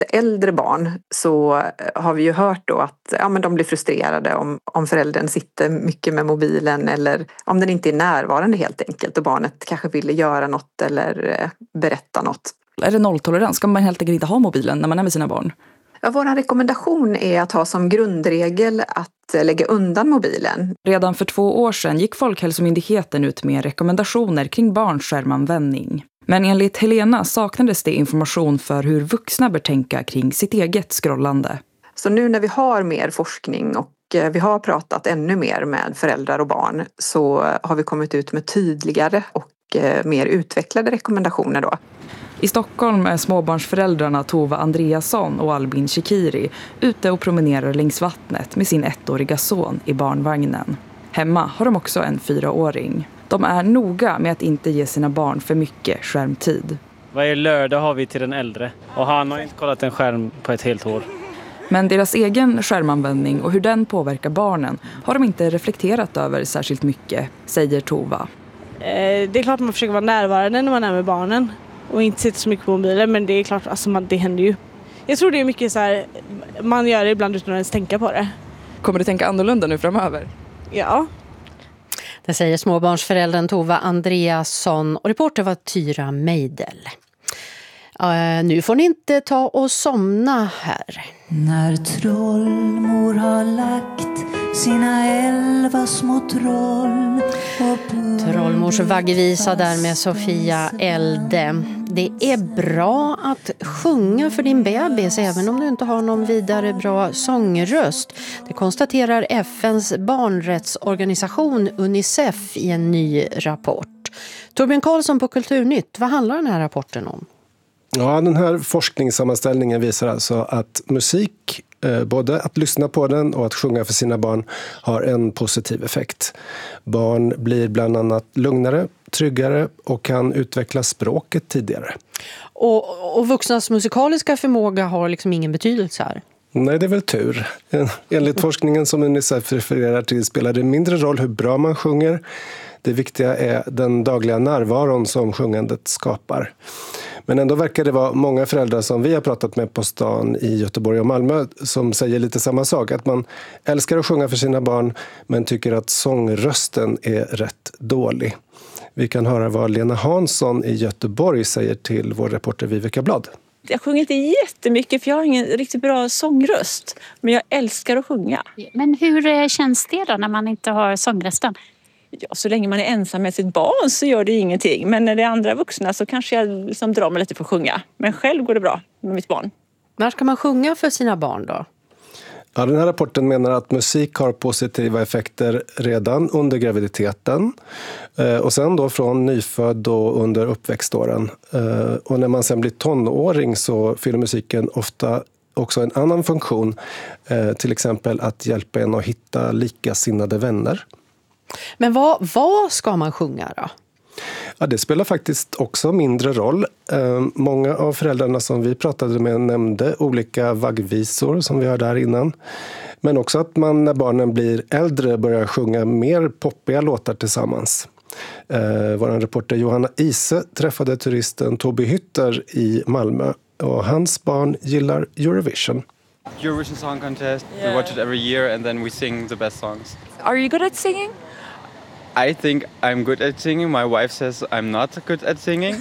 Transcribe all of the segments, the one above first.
Äldre barn så har vi ju hört då att men de blir frustrerade om föräldern sitter mycket med mobilen eller om den inte är närvarande helt enkelt och barnet kanske vill göra något eller berätta något. Är det nolltolerans? Ska man helt enkelt inte ha mobilen när man är med sina barn? Ja, vår rekommendation är att ha som grundregel att lägga undan mobilen. Redan för 2 år sedan gick Folkhälsomyndigheten ut med rekommendationer kring barns skärmanvändning. Men enligt Helena saknades det information för hur vuxna bör tänka kring sitt eget scrollande. Så nu när vi har mer forskning och vi har pratat ännu mer med föräldrar och barn så har vi kommit ut med tydligare och mer utvecklade rekommendationer då. I Stockholm är småbarnsföräldrarna Tova Andreasson och Albin Shikiri ute och promenerar längs vattnet med sin 1-åriga son i barnvagnen. Hemma har de också en 4-åring. De är noga med att inte ge sina barn för mycket skärmtid. Varje lördag har vi till den äldre och han har inte kollat en skärm på ett helt år. Men deras egen skärmanvändning och hur den påverkar barnen har de inte reflekterat över särskilt mycket, säger Tova. Det är klart man försöker vara närvarande när man är med barnen och inte sitta så mycket på mobilen, men det är klart, alltså det händer ju. Jag tror det är mycket så här, man gör det ibland utan att ens tänka på det. Kommer du tänka annorlunda nu framöver? Ja. Det säger småbarnsföräldern Tova Andreasson och reporter var Tyra Meidel. Nu får ni inte ta och somna här. När trollmor har lagt sina 11 små troll. Trollmors vaggvisa där med Sofia Elde. Det är bra att sjunga för din bebis även om du inte har någon vidare bra sångröst. Det konstaterar FNs barnrättsorganisation UNICEF i en ny rapport. Torbjörn Karlsson på Kulturnytt, vad handlar den här rapporten om? Ja, den här forskningssammanställningen visar alltså att musik, både att lyssna på den och att sjunga för sina barn, har en positiv effekt. Barn blir bland annat lugnare, tryggare och kan utveckla språket tidigare. Och vuxnas musikaliska förmåga har liksom ingen betydelse här? Nej, det är väl tur. Enligt forskningen som UNICEF refererar till spelar det mindre roll hur bra man sjunger. Det viktiga är den dagliga närvaron som sjungandet skapar. Men ändå verkar det vara många föräldrar som vi har pratat med på stan i Göteborg och Malmö som säger lite samma sak. Att man älskar att sjunga för sina barn men tycker att sångrösten är rätt dålig. Vi kan höra vad Lena Hansson i Göteborg säger till vår reporter Viveka Blad. Jag sjunger inte jättemycket för jag har ingen riktigt bra sångröst. Men jag älskar att sjunga. Men hur känns det då när man inte har sångrösten? Ja, så länge man är ensam med sitt barn så gör det ingenting. Men när det är andra vuxna så kanske jag liksom drar mig lite för att sjunga. Men själv går det bra med mitt barn. När ska man sjunga för sina barn då? Ja, den här rapporten menar att musik har positiva effekter redan under graviditeten och sen då från nyfödd och under uppväxtåren. Och när man sen blir tonåring så fyller musiken ofta också en annan funktion, till exempel att hjälpa en att hitta likasinnade vänner. Men vad ska man sjunga då? Ja, det spelar faktiskt också mindre roll. Många av föräldrarna som vi pratade med nämnde olika vaggvisor som vi hörde där innan. Men också att man när barnen blir äldre börjar sjunga mer poppiga låtar tillsammans. Vår reporter Johanna Ise träffade turisten Toby Hytter i Malmö och hans barn gillar Eurovision. Eurovision Song Contest, we watch it every year and then we sing the best songs. Are you good at singing? I think I'm good at singing. My wife says I'm not good at singing.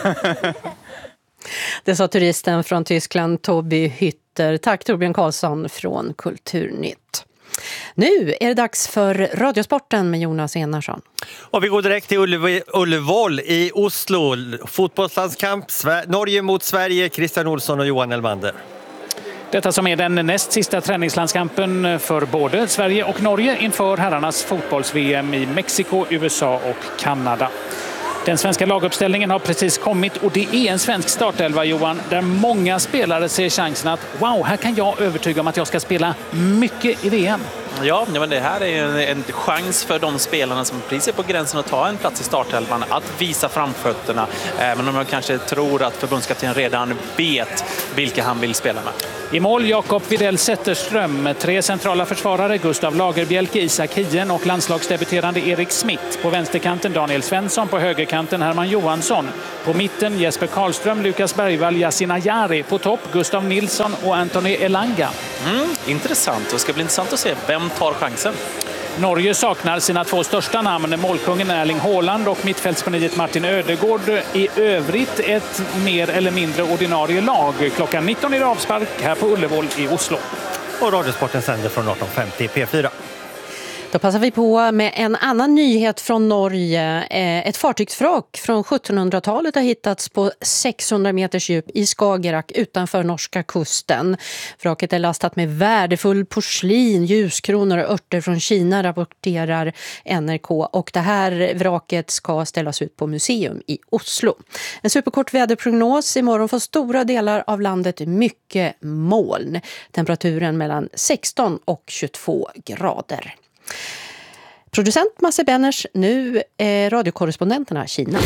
Det sa turisten från Tyskland Toby Hytter. Tack Torbjörn Karlsson från Kulturnytt. Nu är det dags för Radiosporten med Jonas Enarsson. Och vi går direkt till Ullevål i Oslo. Fotbollslandskamp, Norge mot Sverige, Christian Olsson och Johan Elmander. Detta som är den näst sista träningslandskampen för både Sverige och Norge inför herrarnas fotbolls-VM i Mexiko, USA och Kanada. Den svenska laguppställningen har precis kommit och det är en svensk startelva, Johan, där många spelare ser chansen att wow, här kan jag övertyga om att jag ska spela mycket i VM. Ja, men det här är ju en chans för de spelarna som precis är på gränsen att ta en plats i startelvan att visa framfötterna, även om jag kanske tror att förbundskapten redan vet vilka han vill spela med. I mål Jakob Widell Zetterström med 3 centrala försvarare, Gustav Lagerbielke, Isak Hien och landslagsdebuterande Erik Smith. På vänsterkanten Daniel Svensson, på högerkanten Herman Johansson. På mitten Jesper Karlström, Lukas Bergvall, Yasin Ayari. På topp Gustav Nilsson och Anthony Elanga. Intressant. Det ska bli intressant att se vem tar chansen. Norge saknar sina 2 största namn, målkungen Erling Haaland och mittfältsgeniet Martin Ödegård. I övrigt ett mer eller mindre ordinarie lag. Klockan 19 är det avspark här på Ullevål i Oslo. Och Radiosporten sänder från 18.50 P4. Då passar vi på med en annan nyhet från Norge. Ett fartygsvrak från 1700-talet har hittats på 600 meters djup i Skagerrak utanför norska kusten. Vraket är lastat med värdefull porslin, ljuskronor och örter från Kina, rapporterar NRK. Och det här vraket ska ställas ut på museum i Oslo. En superkort väderprognos. Imorgon får stora delar av landet mycket moln. Temperaturen mellan 16 och 22 grader. Producent Masse Benners, nu radiokorrespondenterna Kina.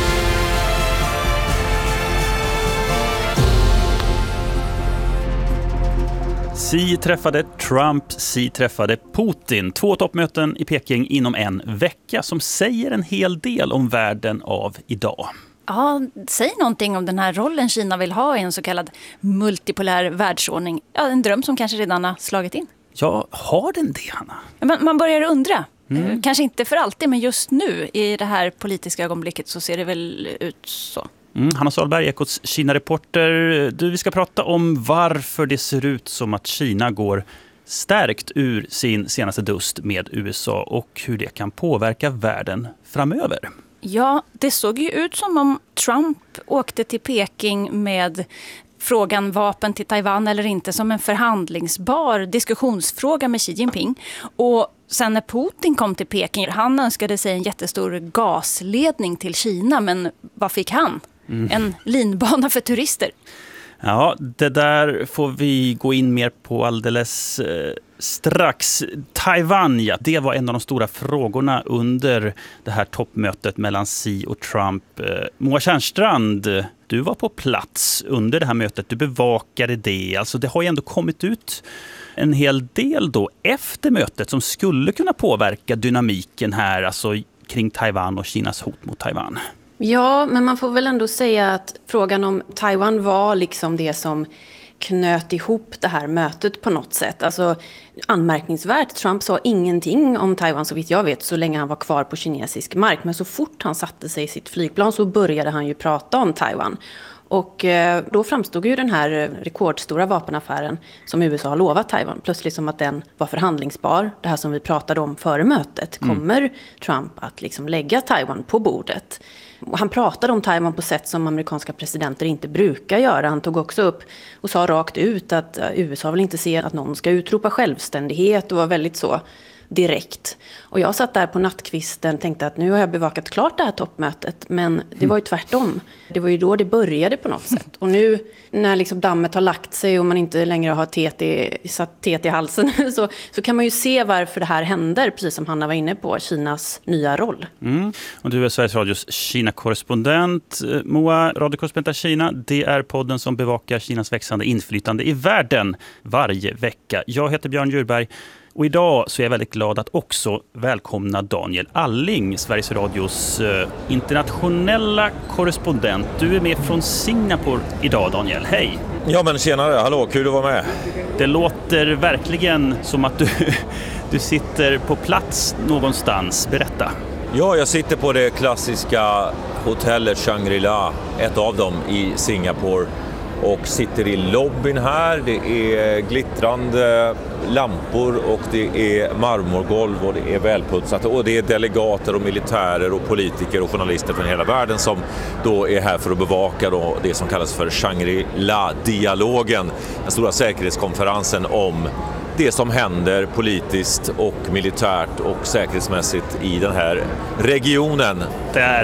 Xi träffade Trump, Xi träffade Putin. 2 toppmöten i Peking inom en vecka som säger en hel del om världen av idag. Ja, säg någonting om den här rollen Kina vill ha i en så kallad multipolär världsordning. Ja, en dröm som kanske redan har slagit in. Ja, har den det, Hanna? Man börjar undra. Kanske inte för alltid, men just nu i det här politiska ögonblicket så ser det väl ut så. Hanna Salberg, Ekots Kina-reporter. Vi ska prata om varför det ser ut som att Kina går stärkt ur sin senaste dust med USA och hur det kan påverka världen framöver. Ja, det såg ju ut som om Trump åkte till Peking med frågan vapen till Taiwan eller inte som en förhandlingsbar diskussionsfråga med Xi Jinping. Och sen när Putin kom till Peking, han önskade sig en jättestor gasledning till Kina, men vad fick han? En linbana för turister. Ja, det där får vi gå in mer på alldeles strax. Taiwan, ja, det var en av de stora frågorna under det här toppmötet mellan Xi och Trump. Moa Tjärnstrand, du var på plats under det här mötet, du bevakade det. Alltså det har ju ändå kommit ut en hel del då efter mötet som skulle kunna påverka dynamiken här, alltså kring Taiwan och Kinas hot mot Taiwan. Ja, men man får väl ändå säga att frågan om Taiwan var liksom det som knöt ihop det här mötet på något sätt. Alltså anmärkningsvärt, Trump sa ingenting om Taiwan så vitt jag vet så länge han var kvar på kinesisk mark. Men så fort han satte sig i sitt flygplan så började han ju prata om Taiwan. Och då framstod ju den här rekordstora vapenaffären som USA har lovat Taiwan plötsligt som att den var förhandlingsbar. Det här som vi pratade om före mötet. Kommer Trump att liksom lägga Taiwan på bordet? Och han pratade om Taiwan på sätt som amerikanska presidenter inte brukar göra. Han tog också upp och sa rakt ut att USA vill inte se att någon ska utropa självständighet och var väldigt så direkt. Och jag satt där på nattkvisten och tänkte att nu har jag bevakat klart det här toppmötet. Men det var ju tvärtom. Det var ju då det började på något sätt. Och nu när liksom dammet har lagt sig och man inte längre har satt teet i halsen så kan man ju se varför det här händer. Precis som Hanna var inne på, Kinas nya roll. Och du är Sveriges Radios Kina-korrespondent. Moa, radiokorrespondent Kina, det är podden som bevakar Kinas växande inflytande i världen varje vecka. Jag heter Björn Djurberg. Och idag så är jag väldigt glad att också välkomna Daniel Alling, Sveriges Radios internationella korrespondent. Du är med från Singapore idag, Daniel. Hej! Ja men tjenare, hallå, kul att vara med. Det låter verkligen som att du sitter på plats någonstans. Berätta. Ja, jag sitter på det klassiska hotellet Shangri-La, ett av dem i Singapore. Och sitter i lobbyn här, det är glittrande lampor och det är marmorgolv och det är välputsat. Och det är delegater och militärer och politiker och journalister från hela världen som då är här för att bevaka då det som kallas för Shangri-La-dialogen. Den stora säkerhetskonferensen om det som händer politiskt och militärt och säkerhetsmässigt i den här regionen. Det är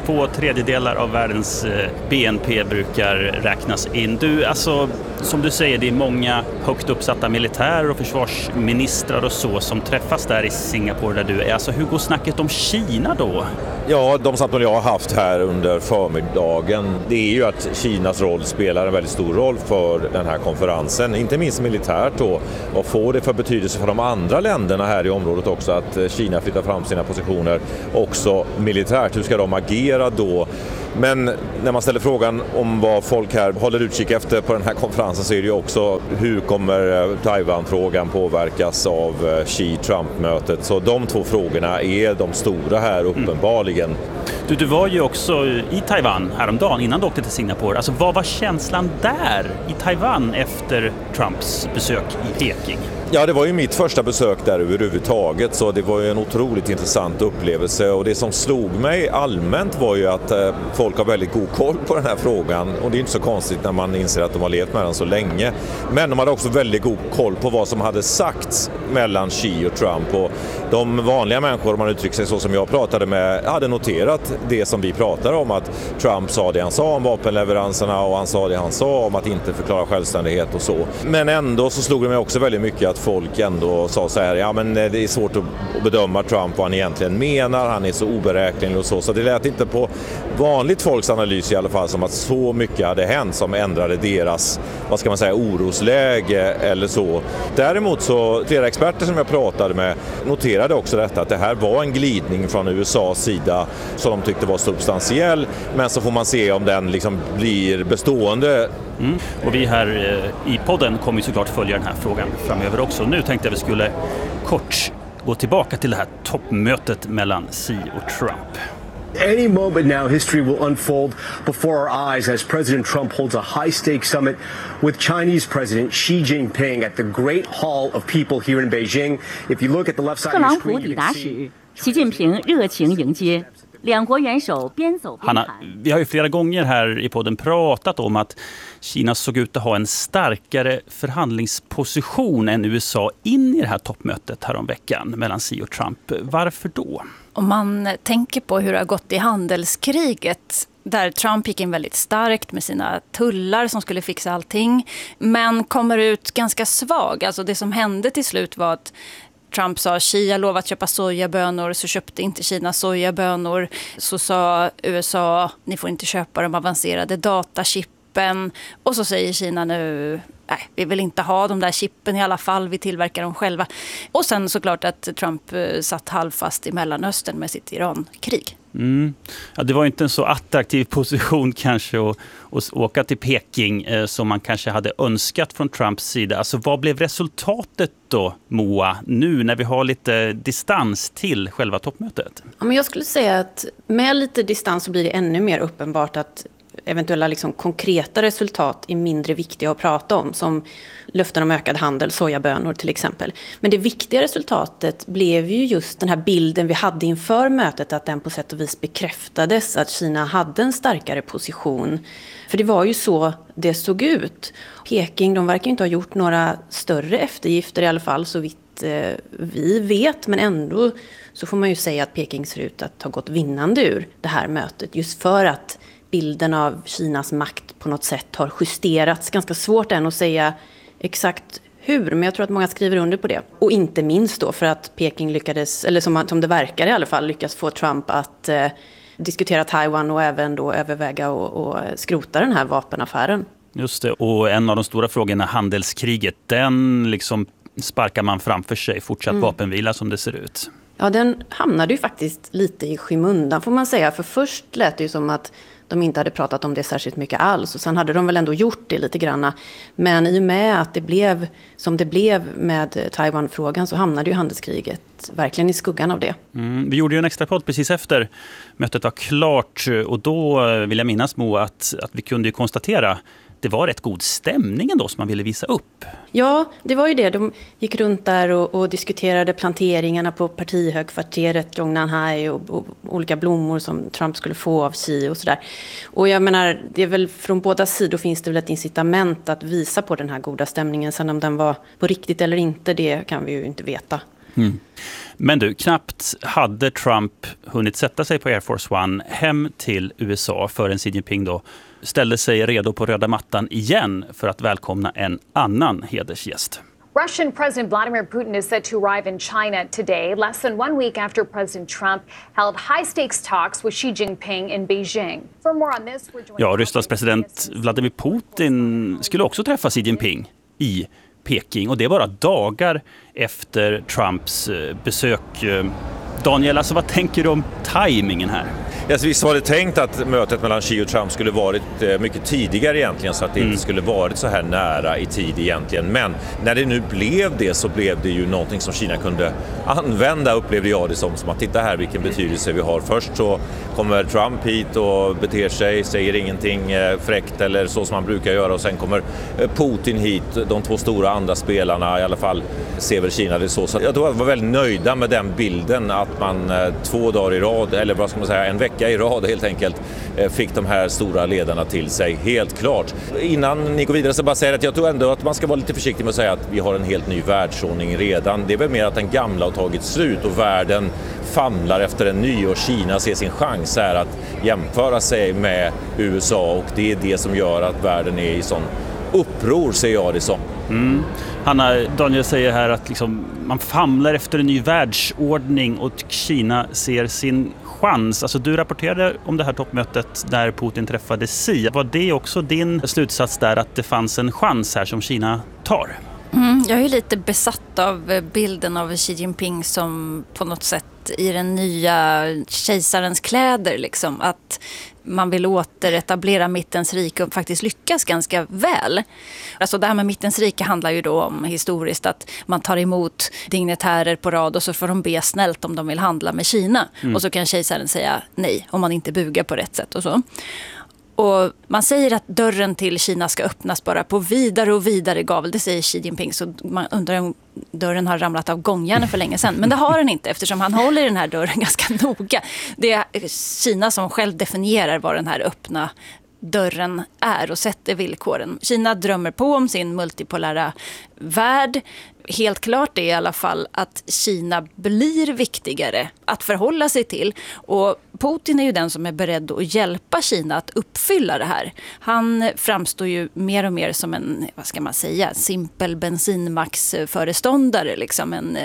2/3 av världens BNP brukar räknas in. Du, alltså, som du säger, det är många högt uppsatta militärer och försvarsministrar och så som träffas där i Singapore där du är. Alltså, hur går snacket om Kina då? Ja, de samtal jag har haft här under förmiddagen, det är ju att Kinas roll spelar en väldigt stor roll för den här konferensen. Inte minst militärt då. Vad får det för betydelse för de andra länderna här i området också att Kina flyttar fram sina positioner också militärt? Hur ska de agera då? Men när man ställer frågan om vad folk här håller utkik efter på den här konferensen så är det ju också hur kommer Taiwan-frågan påverkas av Xi-Trump-mötet. Så de två frågorna är de stora här uppenbarligen. Du var ju också i Taiwan häromdagen innan du åkte till Singapore. Alltså, vad var känslan där i Taiwan efter Trumps besök i Peking? Ja, det var ju mitt första besök där överhuvudtaget, så det var ju en otroligt intressant upplevelse, och det som slog mig allmänt var ju att folk har väldigt god koll på den här frågan, och det är inte så konstigt när man inser att de har levt med den så länge. Men de hade också väldigt god koll på vad som hade sagts mellan Xi och Trump, och de vanliga människor, om man uttrycker sig så som jag pratade med, hade noterat det som vi pratade om, att Trump sa det han sa om vapenleveranserna och han sa det han sa om att inte förklara självständighet och så. Men ändå så slog det mig också väldigt mycket att folk ändå sa så här, ja men det är svårt att bedöma Trump vad han egentligen menar, han är så oberäknelig och så det lät inte på vanligt folks analys i alla fall som att så mycket hade hänt som ändrade deras, vad ska man säga, orosläge eller så. Däremot så, flera experter som jag pratade med noterade också detta, att det här var en glidning från USAs sida som de tyckte var substantiell, men så får man se om den liksom blir bestående. Och vi här i podden kommer ju såklart följa den här frågan framöver också. Nu tänkte jag vi skulle kort gå tillbaka till det här toppmötet mellan Xi och Trump. Any moment now, history will unfold before our eyes as President Trump holds a high-stakes summit with Chinese President Xi Jinping at the Great Hall of People here in Beijing. If you look at the left side of the screen, you can see... 习近平热情迎接 两国元首边走边谈。 Hanna, vi har ju flera gånger här i podden pratat om att Kina såg ut att ha en starkare förhandlingsposition än USA in i det här toppmötet häromveckan mellan Xi och Trump. Varför då? Om man tänker på hur det har gått i handelskriget, där Trump gick in väldigt starkt med sina tullar som skulle fixa allting, men kommer ut ganska svag. Alltså det som hände till slut var att Trump sa, Xi har lovat köpa sojabönor, så köpte inte Kina sojabönor. Så sa USA, ni får inte köpa de avancerade datachippen. Och så säger Kina nu, nej, vi vill inte ha de där chippen i alla fall, vi tillverkar dem själva. Och sen såklart att Trump satt halvfast i Mellanöstern med sitt Iran-krig. Ja, det var inte en så attraktiv position kanske att åka till Peking som man kanske hade önskat från Trumps sida. Alltså, vad blev resultatet då, Moa, nu när vi har lite distans till själva toppmötet? Ja, men jag skulle säga att med lite distans så blir det ännu mer uppenbart att eventuella liksom konkreta resultat är mindre viktiga att prata om, som löften om ökad handel, sojabönor till exempel. Men det viktiga resultatet blev ju just den här bilden vi hade inför mötet, att den på sätt och vis bekräftades, att Kina hade en starkare position. För det var ju så det såg ut. Peking, de verkar inte ha gjort några större eftergifter i alla fall, så vitt vi vet, men ändå så får man ju säga att Peking ser ut att ha gått vinnande ur det här mötet, just för att bilden av Kinas makt på något sätt har justerats. Ganska svårt än att säga exakt hur, men jag tror att många skriver under på det. Och inte minst då för att Peking lyckades, eller som det verkar i alla fall, lyckas få Trump att diskutera Taiwan och även då överväga och skrota den här vapenaffären. Just det, och en av de stora frågorna, handelskriget, den liksom sparkar man framför sig, fortsatt vapenvila som det ser ut. Ja, den hamnade ju faktiskt lite i skymundan får man säga, för först lät det ju som att de inte hade pratat om det särskilt mycket alls, och sen hade de väl ändå gjort det lite granna. Men i och med att det blev som det blev med Taiwan-frågan så hamnade ju handelskriget verkligen i skuggan av det. Vi gjorde ju en extra podd precis efter mötet var klart, och då vill jag minnas, Mo, att vi kunde ju konstatera det var rätt god stämning ändå som man ville visa upp. Ja, det var ju det. De gick runt där och diskuterade planteringarna på partihögkvarteret Zhongnanhai och olika blommor som Trump skulle få av Xi och sådär. Och jag menar, det är väl från båda sidor finns det väl ett incitament att visa på den här goda stämningen. Sen om den var på riktigt eller inte, det kan vi ju inte veta. Men du, knappt hade Trump hunnit sätta sig på Air Force One hem till USA förrän Xi Jinping då ställde sig redo på röda mattan igen för att välkomna en annan hedersgäst. Russian President Vladimir Putin is set to arrive in China today, less than 1 week after President Trump held high-stakes talks with Xi Jinping in Beijing. For more on this, we're joined... Ja, Rysslands president Vladimir Putin skulle också träffa Xi Jinping i Peking, och det är bara dagar efter Trumps besök. Daniel, alltså vad tänker du om tajmingen här? Alltså, visst var det tänkt att mötet mellan Xi och Trump skulle varit mycket tidigare egentligen, så att det inte skulle varit så här nära i tid egentligen. Men när det nu blev det, så blev det ju någonting som Kina kunde använda, upplevde jag det som att titta här vilken betydelse vi har. Först så kommer Trump hit och beter sig, säger ingenting fräckt eller så som man brukar göra, och sen kommer Putin hit, de 2 stora andra spelarna, i alla fall ser väl Kina det så. Så jag tror att jag var väldigt nöjda med den bilden, att man 2 dagar i rad, eller vad ska man säga, en vecka i rad helt enkelt, fick de här stora ledarna till sig, helt klart. Innan ni går vidare så bara säger att jag tror ändå att man ska vara lite försiktig med att säga att vi har en helt ny världsordning redan. Det är väl mer att den gamla har tagit slut och världen famlar efter en ny, och Kina ser sin chans här att jämföra sig med USA, och det är det som gör att världen är i sån uppror, ser jag det som. Hanna, Daniel säger här att liksom, man famlar efter en ny världsordning och Kina ser sin chans. Alltså, du rapporterade om det här toppmötet där Putin träffade Xi. Var det också din slutsats där, att det fanns en chans här som Kina tar? Jag är lite besatt av bilden av Xi Jinping som på något sätt i den nya kejsarens kläder. Liksom. Att man vill återetablera mittens rike och faktiskt lyckas ganska väl. Alltså det här med mittens rike handlar ju då om historiskt att man tar emot dignitärer på rad och så får de be snällt om de vill handla med Kina. Och så kan kejsaren säga nej om man inte bugar på rätt sätt och så. Och man säger att dörren till Kina ska öppnas bara på vidare och vidare gavel. Det säger Xi Jinping, så man undrar om dörren har ramlat av gångjärnen för länge sedan. Men det har den inte, eftersom han håller den här dörren ganska noga. Det är Kina som själv definierar vad den här öppna dörren är och sätter villkoren. Kina drömmer på om sin multipolära värld. Helt klart är i alla fall att Kina blir viktigare att förhålla sig till, och Putin är ju den som är beredd att hjälpa Kina att uppfylla det här. Han framstår ju mer och mer som en, vad ska man säga, simpel bensinmaxföreståndare, liksom en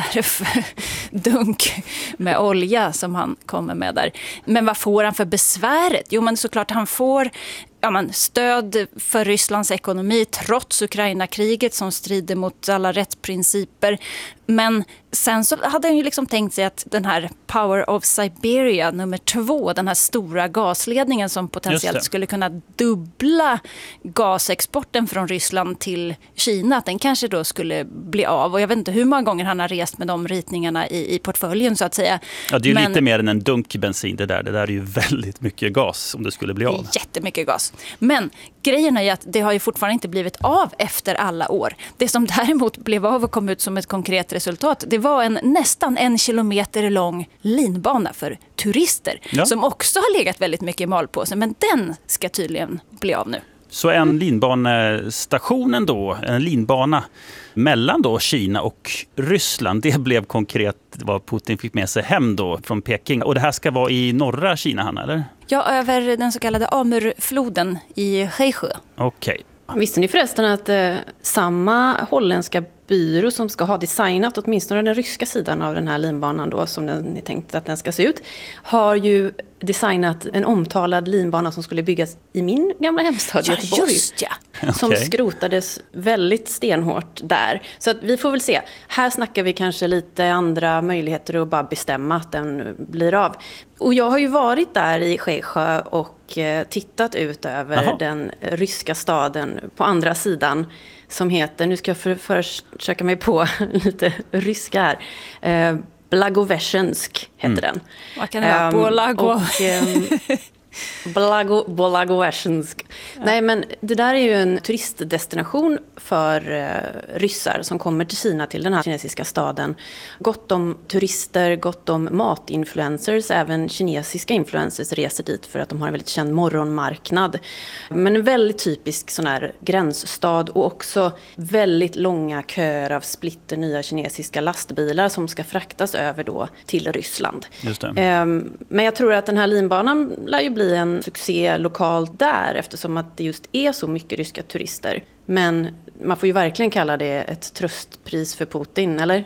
reservdunk med olja som han kommer med där. Men vad får han för besväret? Jo, men såklart han får stöd för Rysslands ekonomi trots Ukraina-kriget som strider mot alla rättsprinciper. Men sen så hade han ju liksom tänkt sig att den här Power of Siberia nummer 2, den här stora gasledningen som potentiellt skulle kunna dubbla gasexporten från Ryssland till Kina, att den kanske då skulle bli av. Och jag vet inte hur många gånger han har rest med de ritningarna i portföljen, så att säga. Ja, det är ju lite mer än en dunk bensin det där. Det där är ju väldigt mycket gas om det skulle bli av. Det är jättemycket gas. Men grejen är ju att det har ju fortfarande inte blivit av efter alla år. Det som däremot blev av och kom ut som ett konkret resultat, det var en nästan 1 kilometer lång linbana för turister som också har legat väldigt mycket i malpåsen, men den ska tydligen bli av nu. Så en linbanestation då, en linbana mellan då Kina och Ryssland, det blev konkret vad Putin fick med sig hem då från Peking. Och det här ska vara i norra Kina, Hanna, eller? Ja, över den så kallade Amurfloden i Heishu. Okej. Visste ni förresten att samma holländska byrå som ska ha designat åtminstone den ryska sidan av den här linbanan då, som ni tänkte att den ska se ut, har ju designat en omtalad linbana som skulle byggas i min gamla hemstad Göteborg. Just ja. Som skrotades väldigt stenhårt där. Så att vi får väl se. Här snackar vi kanske lite andra möjligheter att bara bestämma att den blir av. Och jag har ju varit där i Heishu och tittat ut över den ryska staden på andra sidan som heter, nu ska jag försöka mig på lite ryska här, Blagoveshchensk heter den. Vad kan det vara? Bolago. Blagoveschensk. Nej, men det där är ju en turistdestination för ryssar som kommer till Kina, till den här kinesiska staden. Gott om turister, gott om matinfluencers, även kinesiska influencers reser dit för att de har en väldigt känd morgonmarknad. Men en väldigt typisk sån här gränsstad och också väldigt långa köer av splitter nya kinesiska lastbilar som ska fraktas över då till Ryssland. Just det. Men jag tror att den här linbanan lär ju bli en succé lokalt där eftersom att det just är så mycket ryska turister. Men man får ju verkligen kalla det ett tröstpris för Putin, eller?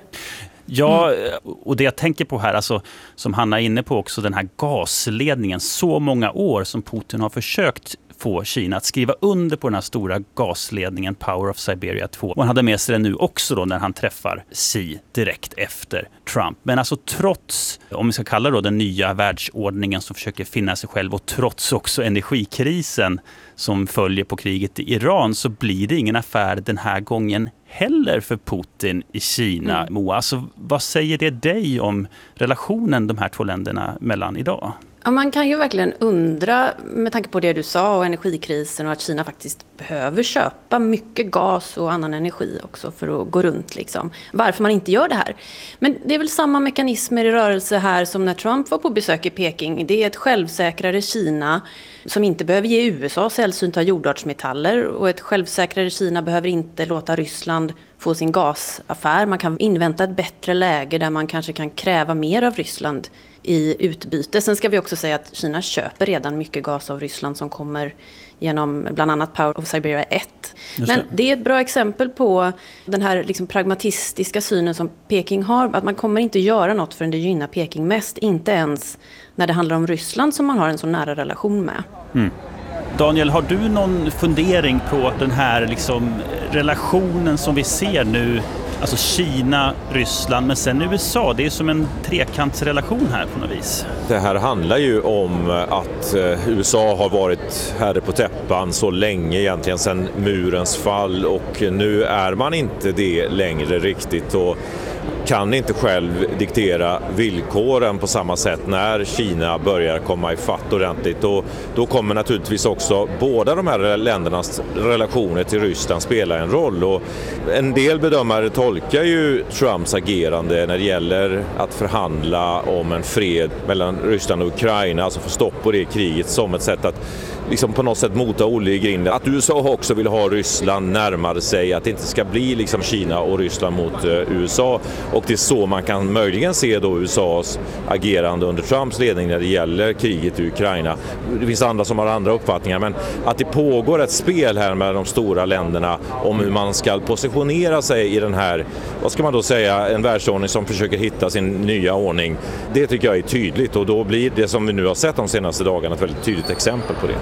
Ja, och det jag tänker på här, alltså, som Hanna är inne på också, den här gasledningen, så många år som Putin har försökt få Kina att skriva under på den här stora gasledningen Power of Siberia 2. Och han hade med sig den nu också då när han träffar Xi direkt efter Trump. Men alltså trots, om vi ska kalla det då den nya världsordningen som försöker finna sig själv och trots också energikrisen som följer på kriget i Iran, så blir det ingen affär den här gången heller för Putin i Kina. Moa, alltså, vad säger det dig om relationen de här två länderna mellan idag? Ja, man kan ju verkligen undra med tanke på det du sa och energikrisen och att Kina faktiskt behöver köpa mycket gas och annan energi också för att gå runt liksom. Varför man inte gör det här. Men det är väl samma mekanismer i rörelse här som när Trump var på besök i Peking. Det är ett självsäkrare Kina som inte behöver ge USA sällsynta jordartsmetaller och ett självsäkrare Kina behöver inte låta Ryssland få sin gasaffär. Man kan invänta ett bättre läge där man kanske kan kräva mer av Ryssland i utbyte. Sen ska vi också säga att Kina köper redan mycket gas av Ryssland som kommer genom bland annat Power of Siberia 1. Men det är ett bra exempel på den här liksom pragmatistiska synen som Peking har. Att man kommer inte göra något förrän det gynnar Peking mest. Inte ens när det handlar om Ryssland som man har en så nära relation med. Mm. Daniel, har du någon fundering på den här liksom relationen som vi ser nu? Alltså Kina, Ryssland, men sen USA. Det är som en trekantsrelation här på något vis. Det här handlar ju om att USA har varit herre på täppan så länge egentligen sedan murens fall och nu är man inte det längre riktigt och kan inte själv diktera villkoren på samma sätt när Kina börjar komma i fatt ordentligt. Och då kommer naturligtvis också båda de här ländernas relationer till Ryssland spela en roll. Och en del bedömare tolkar ju Trumps agerande när det gäller att förhandla om en fred mellan Ryssland och Ukraina, alltså få stopp på det kriget som ett sätt att liksom på något sätt mota Olle i grinden. Att USA också vill ha Ryssland närmare sig, att det inte ska bli liksom Kina och Ryssland mot USA. Och det är så man kan möjligen se då USAs agerande under Trumps ledning när det gäller kriget i Ukraina. Det finns andra som har andra uppfattningar, men att det pågår ett spel här med de stora länderna om hur man ska positionera sig i den här, vad ska man då säga, en världsordning som försöker hitta sin nya ordning. Det tycker jag är tydligt och då blir det som vi nu har sett de senaste dagarna ett väldigt tydligt exempel på det.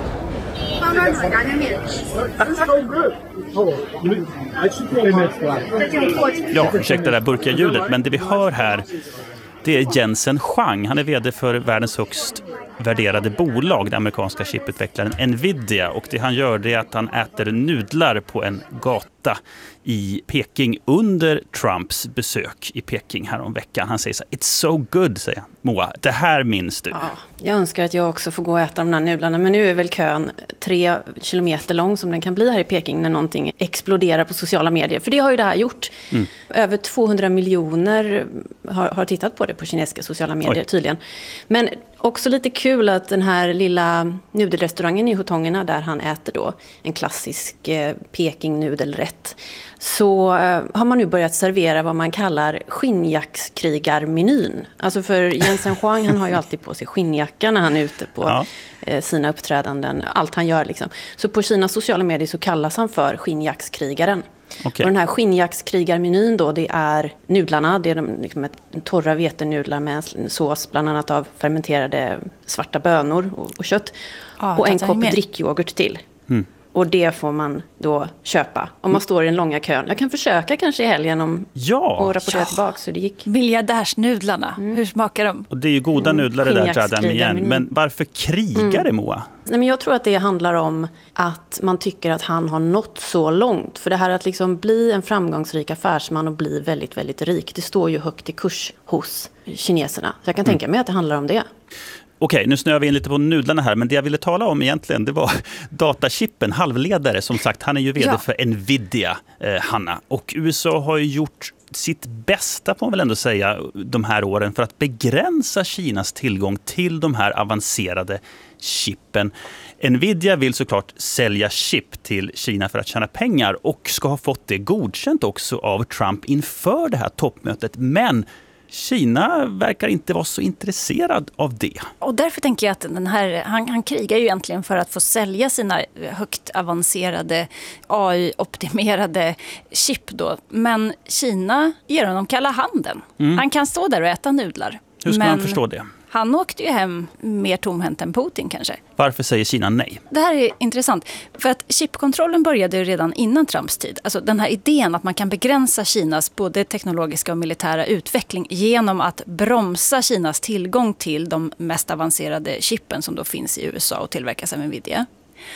Ja, ursäkta det där burkiga ljudet, men det vi hör här, det är Jensen Huang. Han är vd för världens högst värderade bolag, den amerikanska chiputvecklaren Nvidia. Och det han gör, det är att han äter nudlar på en gata i Peking under Trumps besök i Peking här om veckan. Han säger så här, it's so good, säger han. Moa, det här minns du. Ja, jag önskar att jag också får gå och äta de här nudlarna, men nu är väl kön 3 kilometer lång som den kan bli här i Peking när någonting exploderar på sociala medier. För det har ju det här gjort. Över 200 miljoner har tittat på det på kinesiska sociala medier tydligen. Men också lite kul att den här lilla nudelrestaurangen i Hutongerna där han äter då en klassisk Peking-nudelrätt, så har man nu börjat servera vad man kallar skinnjackskrigarmenyn. Alltså för Jensen Huang, han har ju alltid på sig skinnjacka när han är ute på sina uppträdanden, allt han gör liksom. Så på Kinas sociala medier så kallas han för skinnjackskrigaren. Okay. Och den här skinnjackskrigarmenyn då, det är nudlarna, det är liksom torra vetenudlar med en sås bland annat av fermenterade svarta bönor och kött. Och en kopp drickyoghurt till. Och det får man då köpa om man står i den långa kön. Jag kan försöka kanske i helgen och rapportera tillbaka så det gick. Miljardärsnudlarna, hur smakar de? Och det är ju goda nudlar det där, trädde igen. Men varför krigar det, Moa? Nej, men jag tror att det handlar om att man tycker att han har nått så långt. För det här att liksom bli en framgångsrik affärsman och bli väldigt, väldigt rik, det står ju högt i kurs hos kineserna. Så jag kan tänka mig att det handlar om det. Okej, nu snöar vi in lite på nudlarna här, men det jag ville tala om egentligen, det var datachippen, halvledare. Som sagt, han är ju vd för Nvidia, Hanna. Och USA har ju gjort sitt bästa, får man väl ändå säga, de här åren för att begränsa Kinas tillgång till de här avancerade chippen. Nvidia vill såklart sälja chip till Kina för att tjäna pengar och ska ha fått det godkänt också av Trump inför det här toppmötet. Men Kina verkar inte vara så intresserad av det. Och därför tänker jag att han krigar ju egentligen för att få sälja sina högt avancerade AI-optimerade chip då. Men Kina ger honom kalla handen. Han kan stå där och äta nudlar. Hur ska man förstå det? Han åkte ju hem mer tomhänt än Putin kanske. Varför säger Kina nej? Det här är intressant. För att chipkontrollen började ju redan innan Trumps tid. Alltså den här idén att man kan begränsa Kinas både teknologiska och militära utveckling genom att bromsa Kinas tillgång till de mest avancerade chippen som då finns i USA och tillverkas av Nvidia.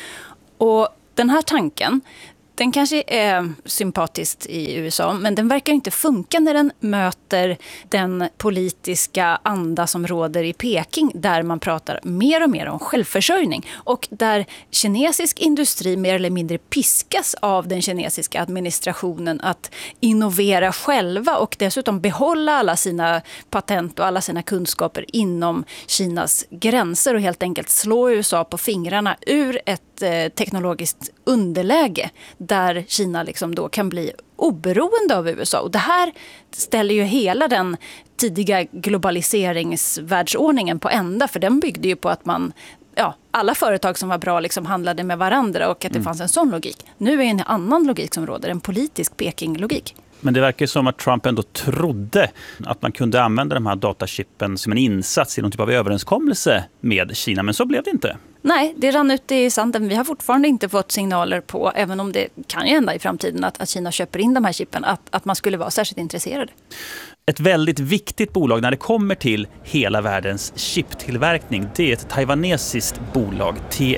Och den här tanken, den kanske är sympatisk i USA, men den verkar inte funka när den möter den politiska anda som råder i Peking, där man pratar mer och mer om självförsörjning och där kinesisk industri mer eller mindre piskas av den kinesiska administrationen att innovera själva och dessutom behålla alla sina patent och alla sina kunskaper inom Kinas gränser och helt enkelt slå USA på fingrarna ur ett teknologiskt underläge där Kina liksom då kan bli oberoende av USA. Och det här ställer ju hela den tidiga globaliseringsvärldsordningen på ända, för den byggde ju på att alla företag som var bra liksom handlade med varandra och att det fanns en sån logik. Nu är det en annan logik som råder, en politisk Peking-logik. Men det verkar som att Trump ändå trodde att man kunde använda de här datachippen som en insats i någon typ av överenskommelse med Kina, men så blev det inte. Nej, det rann ut i sanden. Vi har fortfarande inte fått signaler på, även om det kan ju hända i framtiden att Kina köper in de här chippen, att man skulle vara särskilt intresserade. Ett väldigt viktigt bolag när det kommer till hela världens chiptillverkning, det är ett taiwanesiskt bolag,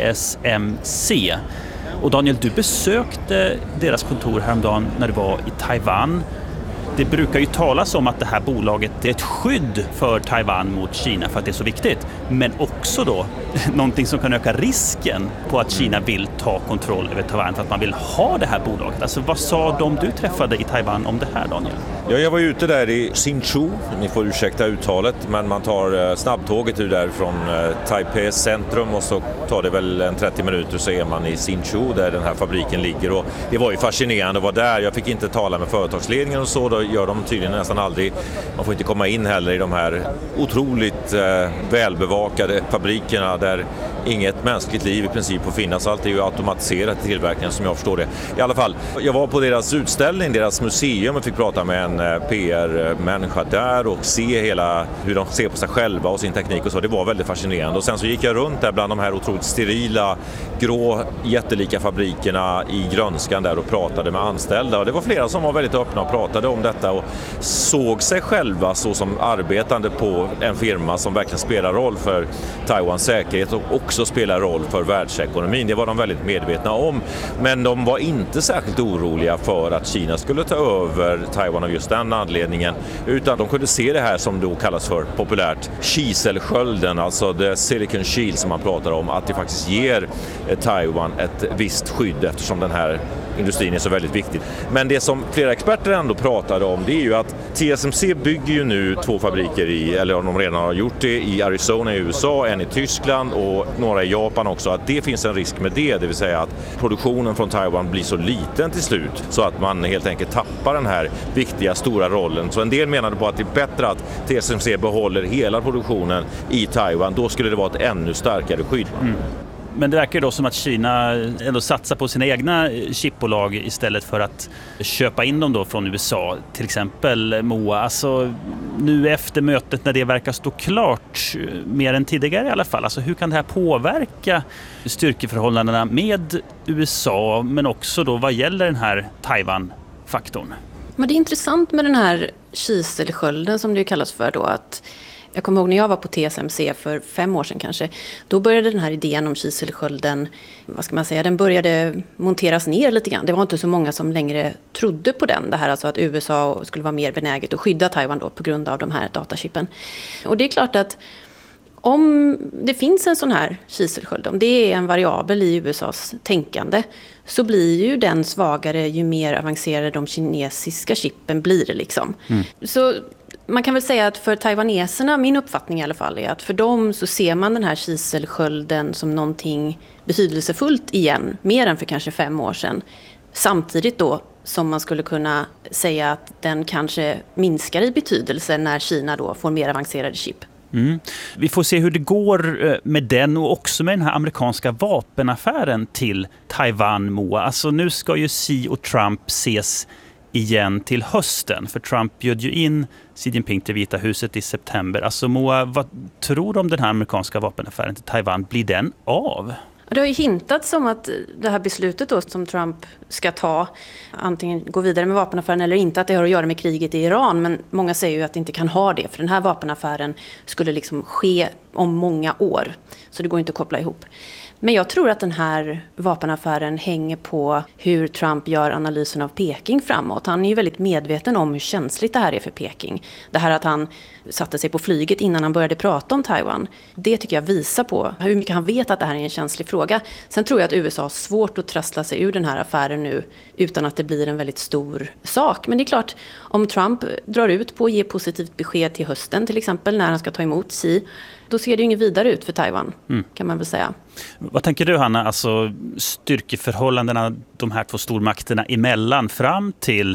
TSMC. Och Daniel, du besökte deras kontor häromdagen när du var i Taiwan. Det brukar ju talas om att det här bolaget är ett skydd för Taiwan mot Kina för att det är så viktigt. Men också då någonting som kan öka risken på att Kina vill ta kontroll över Taiwan för att man vill ha det här bolaget. Alltså vad sa de du träffade i Taiwan om det här, Daniel? Ja, jag var ute där i Hsinchu, ni får ursäkta uttalet, men man tar snabbtåget ut där från Taipei centrum och så tar det väl en 30 minuter så är man i Hsinchu där den här fabriken ligger. Och det var ju fascinerande att vara där. Jag fick inte tala med företagsledningen och så, då gör de tydligen nästan aldrig. Man får inte komma in heller i de här otroligt välbevakade fabrikerna där inget mänskligt liv i princip får finnas. Allt är ju automatiserat i tillverkningen som jag förstår det. I alla fall, jag var på deras utställning, deras museum och fick prata med en PR-människa där och se hela hur de ser på sig själva och sin teknik och så. Det var väldigt fascinerande. Och sen så gick jag runt där bland de här otroligt sterila, grå, jättelika fabrikerna i grönskan där och pratade med anställda. Och det var flera som var väldigt öppna och pratade om detta och såg sig själva så som arbetande på en firma som verkligen spelar roll för Taiwans säkerhet och också spelar roll för världsekonomin. Det var de väldigt medvetna om. Men de var inte särskilt oroliga för att Kina skulle ta över Taiwan av just den anledningen, utan de kunde se det här som då kallas för populärt kiselskölden, alltså the silicon shield som man pratar om, att det faktiskt ger Taiwan ett visst skydd eftersom den här industrin är så väldigt viktig. Men det som flera experter ändå pratade om, det är ju att TSMC bygger ju nu 2 fabriker eller om de redan har gjort det, i Arizona i USA, en i Tyskland och några i Japan också, att det finns en risk med det vill säga att produktionen från Taiwan blir så liten till slut så att man helt enkelt tappar den här viktiga stora rollen. Så en del menade på att det är bättre att TSMC behåller hela produktionen i Taiwan, då skulle det vara ett ännu starkare skydd. Men det verkar då som att Kina ändå satsar på sina egna chipbolag istället för att köpa in dem då från USA, till exempel MOA. Alltså nu efter mötet när det verkar stå klart, mer än tidigare i alla fall. Alltså hur kan det här påverka styrkeförhållandena med USA, men också då vad gäller den här Taiwan-faktorn? Men det är intressant med den här kiselskölden som det kallas för då, att jag kommer ihåg när jag var på TSMC för 5 år sedan kanske. Då började den här idén om kiselskölden, vad ska man säga, den började monteras ner lite grann. Det var inte så många som längre trodde på den. Det här alltså att USA skulle vara mer benäget att skydda Taiwan då på grund av de här datachippen. Och det är klart att Om det finns en sån här kiselsköld, om det är en variabel i USAs tänkande, så blir ju den svagare ju mer avancerade de kinesiska chippen blir liksom. Så man kan väl säga att för taiwaneserna, min uppfattning i alla fall, är att för dem så ser man den här kiselskölden som någonting betydelsefullt igen, mer än för kanske 5 år sedan. Samtidigt då som man skulle kunna säga att den kanske minskar i betydelse när Kina då får mer avancerade chip. Vi får se hur det går med den och också med den här amerikanska vapenaffären till Taiwan, Moa. Alltså nu ska ju Xi och Trump ses igen till hösten. För Trump bjöd ju in Xi Jinping till Vita huset i september. Alltså Moa, vad tror du om den här amerikanska vapenaffären till Taiwan? Blir den av? Det har ju hintats om att det här beslutet då som Trump ska ta, antingen gå vidare med vapenaffären eller inte, att det har att göra med kriget i Iran. Men många säger ju att det inte kan ha det, för den här vapenaffären skulle liksom ske om många år. Så det går inte att koppla ihop. Men jag tror att den här vapenaffären hänger på hur Trump gör analysen av Peking framåt. Han är ju väldigt medveten om hur känsligt det här är för Peking. Det här att han satte sig på flyget innan han började prata om Taiwan, det tycker jag visar på hur mycket han vet att det här är en känslig fråga. Sen tror jag att USA har svårt att trassla sig ur den här affären nu utan att det blir en väldigt stor sak. Men det är klart, om Trump drar ut på att ge positivt besked till hösten till exempel när han ska ta emot Xi, då ser det ju inget vidare ut för Taiwan, kan man väl säga. Vad tänker du, Hanna, alltså styrkeförhållandena de här två stormakterna emellan fram till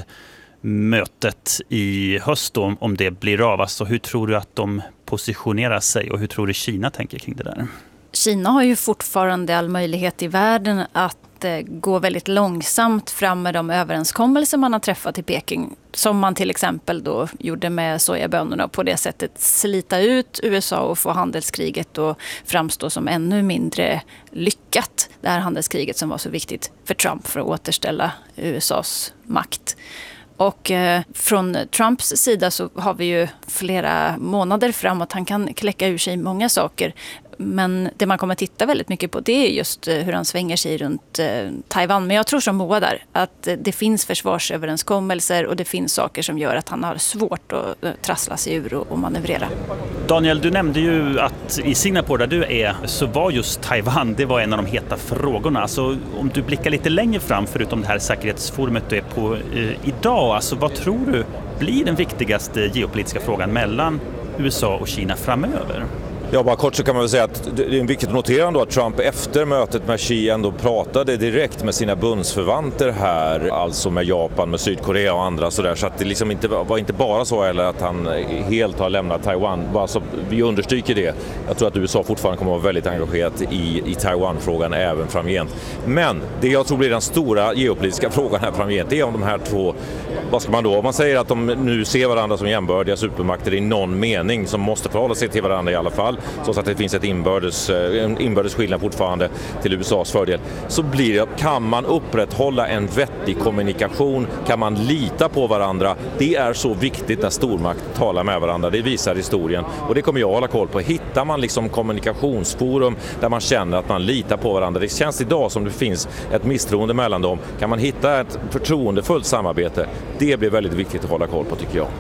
mötet i höst då, om det blir av? Alltså, hur tror du att de positionerar sig och hur tror du Kina tänker kring det där? Kina har ju fortfarande all möjlighet i världen att gå väldigt långsamt fram med de överenskommelser man har träffat i Peking. Som man till exempel då gjorde med sojabönorna och på det sättet slita ut USA och få handelskriget att framstå som ännu mindre lyckat. Det här handelskriget som var så viktigt för Trump för att återställa USAs makt. Och från Trumps sida så har vi ju flera månader framåt. Han kan kläcka ur sig många saker. Men det man kommer titta väldigt mycket på, det är just hur han svänger sig runt Taiwan. Men jag tror som Moa där att det finns försvarsöverenskommelser och det finns saker som gör att han har svårt att trassla sig ur och manövrera. Daniel, du nämnde ju att i Singapore där du är så var just Taiwan, det var en av de heta frågorna. Alltså om du blickar lite längre fram förutom det här säkerhetsforumet du är på idag, alltså vad tror du blir den viktigaste geopolitiska frågan mellan USA och Kina framöver? Ja, bara kort så kan man väl säga att det är viktigt att notera ändå att Trump efter mötet med Xi ändå pratade direkt med sina bundsförvanter här, alltså med Japan, med Sydkorea och andra sådär, så att det liksom var inte bara så eller att han helt har lämnat Taiwan, bara så vi understryker det. Jag tror att USA fortfarande kommer att vara väldigt engagerat i Taiwan-frågan även framgent. Men det jag tror blir den stora geopolitiska frågan här framgent är om de här två, vad ska man då, om man säger att de nu ser varandra som jämbördiga supermakter i någon mening som måste förhålla sig till varandra i alla fall, så att det finns en inbördes skillnad fortfarande till USAs fördel, så blir det, kan man upprätthålla en vettig kommunikation, kan man lita på varandra, det är så viktigt när stormakt talar med varandra, det visar historien och det kommer jag hålla koll på. Hittar man liksom kommunikationsforum där man känner att man litar på varandra, det känns idag som det finns ett misstroende mellan dem, kan man hitta ett förtroendefullt samarbete, det blir väldigt viktigt att hålla koll på tycker jag.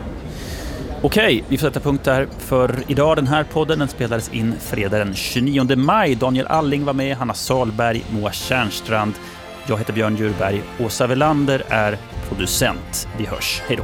Okej, vi får sätta punkt där för idag. Den här podden den spelades in fredag den 29 maj. Daniel Alling var med, Hanna Salberg, Moa Tjärnstrand. Jag heter Björn Djurberg. Åsa Welander är producent. Vi hörs. Hej då.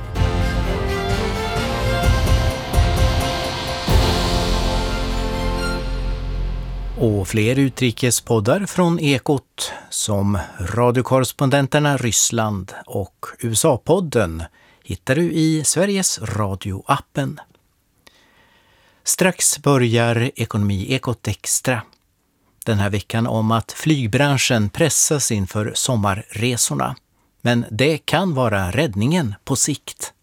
Och fler utrikespoddar från Ekot som radiokorrespondenterna Ryssland och USA-podden hittar du i Sveriges Radio-appen. Strax börjar Ekonomi-Ekot Extra. Den här veckan om att flygbranschen pressas inför sommarresorna. Men det kan vara räddningen på sikt.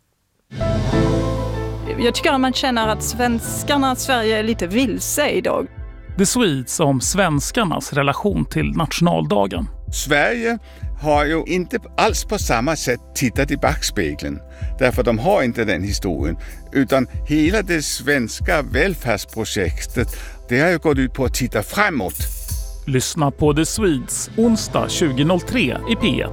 Jag tycker att man känner att Sverige är lite vilse idag. The Swedes om svenskarnas relation till nationaldagen. Sverige har ju inte alls på samma sätt tittat i backspegeln. Därför de har inte den historien. Utan hela det svenska välfärdsprojektet, det har ju gått ut på att titta framåt. Lyssna på The Swedes onsdag 20.03 i P1.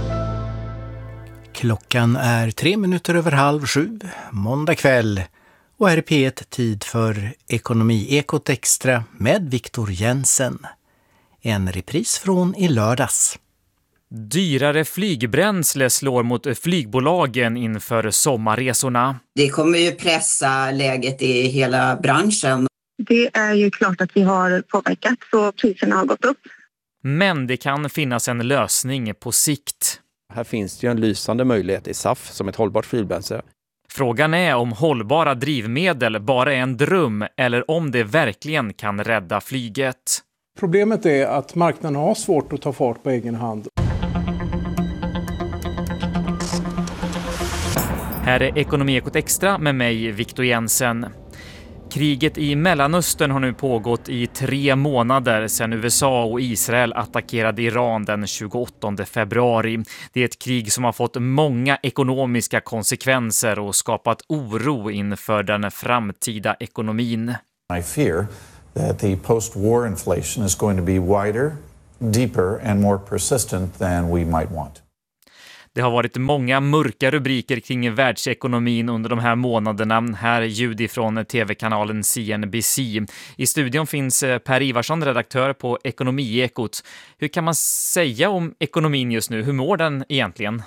Klockan är 7:03, måndag kväll. Och här är P1 tid för Ekonomiekot Extra med Viktor Jensen. En repris från i lördags. Dyrare flygbränsle slår mot flygbolagen inför sommarresorna. Det kommer ju pressa läget i hela branschen. Det är ju klart att vi har påverkat så priserna har gått upp. Men det kan finnas en lösning på sikt. Här finns det ju en lysande möjlighet i SAF som ett hållbart flygbränsle. Frågan är om hållbara drivmedel bara är en dröm eller om det verkligen kan rädda flyget. Problemet är att marknaden har svårt att ta fart på egen hand. Här är Ekonomiekot Extra med mig, Viktor Jensen. Kriget i Mellanöstern har nu pågått i 3 månader sedan USA och Israel attackerade Iran den 28 februari. Det är ett krig som har fått många ekonomiska konsekvenser och skapat oro inför den framtida ekonomin. I fear that the post-war inflation is going to be wider, deeper and more persistent than we might want. Det har varit många mörka rubriker kring världsekonomin under de här månaderna. Här ljud från tv-kanalen CNBC. I studion finns Per Ivarsson, redaktör på Ekonomiekot. Hur kan man säga om ekonomin just nu? Hur mår den egentligen?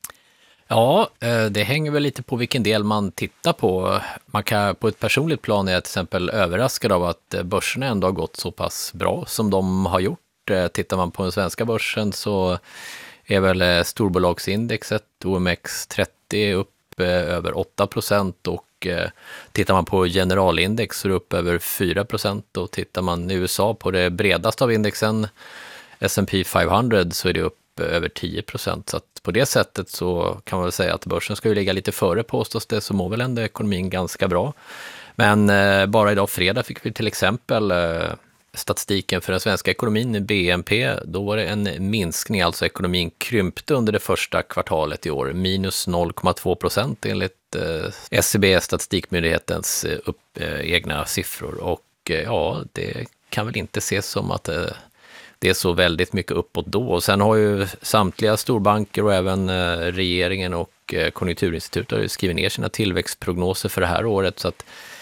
Ja, det hänger väl lite på vilken del man tittar på. Man kan på ett personligt plan är jag till exempel överraskad av att börserna ändå har gått så pass bra som de har gjort. Tittar man på den svenska börsen så är väl storbolagsindexet OMX30 upp över 8% och tittar man på generalindex så är det upp över 4% och tittar man i USA på det bredaste av indexen S&P 500 så är det upp över 10%. Så att på det sättet så kan man väl säga att börsen ska ju ligga lite före påstås det, så mår väl ändå ekonomin ganska bra. Men bara idag fredag fick vi till exempel statistiken för den svenska ekonomin i BNP, då var det en minskning, alltså ekonomin krympte under det första kvartalet i år, minus 0,2% enligt SCB, statistikmyndighetens egna siffror. Och ja, det kan väl inte ses som att det är så väldigt mycket uppåt då. Och sen har ju samtliga storbanker och även regeringen och Konjunkturinstitutet skrivit ner sina tillväxtprognoser för det här året, så att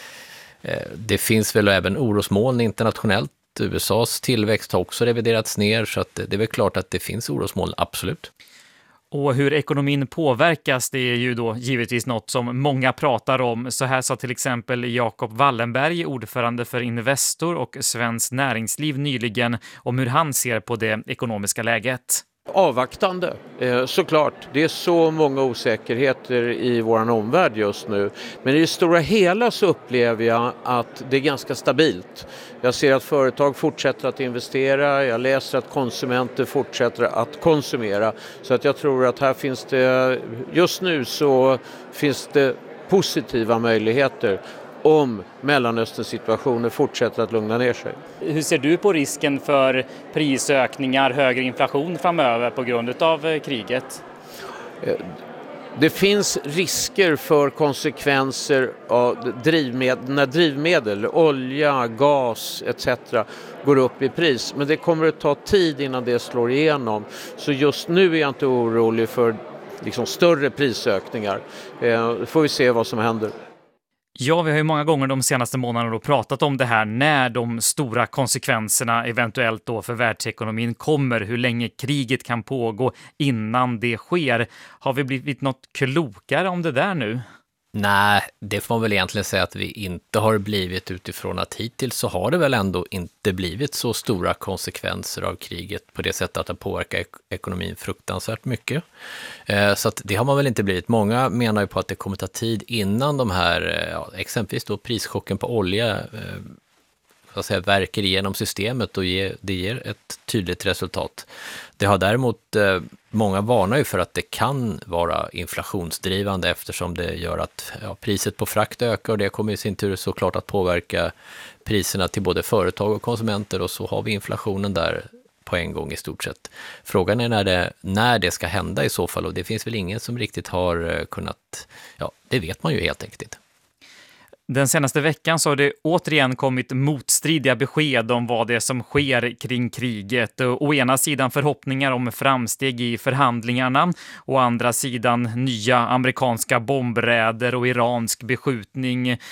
det finns väl även orosmoln internationellt. USAs tillväxt har också reviderats ner, så att det är väl klart att det finns orosmoln, absolut. Och hur ekonomin påverkas, det är ju då givetvis något som många pratar om. Så här sa till exempel Jakob Wallenberg, ordförande för Investor och Svenskt Näringsliv nyligen, om hur han ser på det ekonomiska läget. Avvaktande, såklart. Det är så många osäkerheter i vår omvärld just nu. Men i det stora hela så upplever jag att det är ganska stabilt. Jag ser att företag fortsätter att investera, jag läser att konsumenter fortsätter att konsumera. Så att jag tror att här finns det, just nu så finns det positiva möjligheter om Mellanösterns situationer fortsätter att lugna ner sig. Hur ser du på risken för prisökningar, högre inflation framöver på grund av kriget? Det finns risker för konsekvenser av när drivmedel, olja, gas etc. går upp i pris. Men det kommer att ta tid innan det slår igenom. Så just nu är jag inte orolig för större prisökningar. Får vi se vad som händer. Ja, vi har ju många gånger de senaste månaderna då pratat om det här, när de stora konsekvenserna eventuellt då för världsekonomin kommer, hur länge kriget kan pågå innan det sker. Har vi blivit något klokare om det där nu? Nej, det får man väl egentligen säga att vi inte har blivit, utifrån att hittills så har det väl ändå inte blivit så stora konsekvenser av kriget på det sättet att det påverkar ekonomin fruktansvärt mycket. Så att det har man väl inte blivit. Många menar ju på att det kommer ta tid innan de här, exempelvis då prischocken på olja så att säga, verkar igenom systemet och det ger ett tydligt resultat. Det har däremot, många varnar ju för att det kan vara inflationsdrivande, eftersom det gör att priset på frakt ökar, och det kommer i sin tur såklart att påverka priserna till både företag och konsumenter, och så har vi inflationen där på en gång i stort sett. Frågan är när det ska hända i så fall, och det finns väl ingen som riktigt har kunnat, det vet man ju helt enkelt inte. Den senaste veckan så har det återigen kommit motstridiga besked om vad det är som sker kring kriget. Å ena sidan förhoppningar om framsteg i förhandlingarna, å andra sidan nya amerikanska bombräder och iransk beskjutning.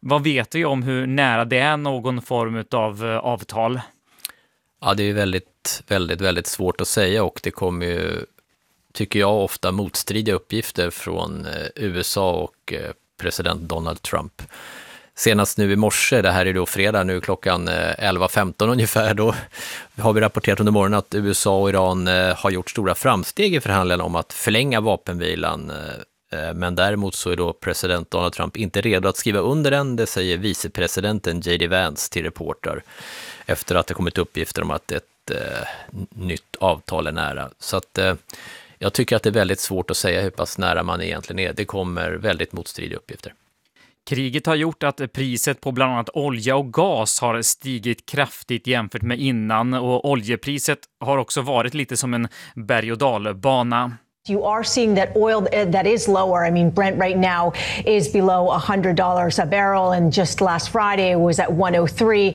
Vad vet vi om hur nära det är någon form av avtal? Ja, det är väldigt svårt att säga, och det kommer ju, tycker jag, ofta motstridiga uppgifter från USA och president Donald Trump. Senast nu i morse, det här är då fredag, nu klockan 11:15 ungefär, då har vi rapporterat under morgonen att USA och Iran har gjort stora framsteg i förhandlingarna om att förlänga vapenvilan. Men däremot så är då president Donald Trump inte redo att skriva under den, det säger vicepresidenten J.D. Vance till reportrar efter att det kommit uppgifter om att ett nytt avtal är nära. Så att jag tycker att det är väldigt svårt att säga hur pass nära man egentligen är. Det kommer väldigt motstridiga uppgifter. Kriget har gjort att priset på bland annat olja och gas har stigit kraftigt jämfört med innan, och oljepriset har också varit lite som en berg- och dalbana. You are seeing that oil that is lower. I mean, Brent right now is below $100 a barrel, and just last Friday it was at 103.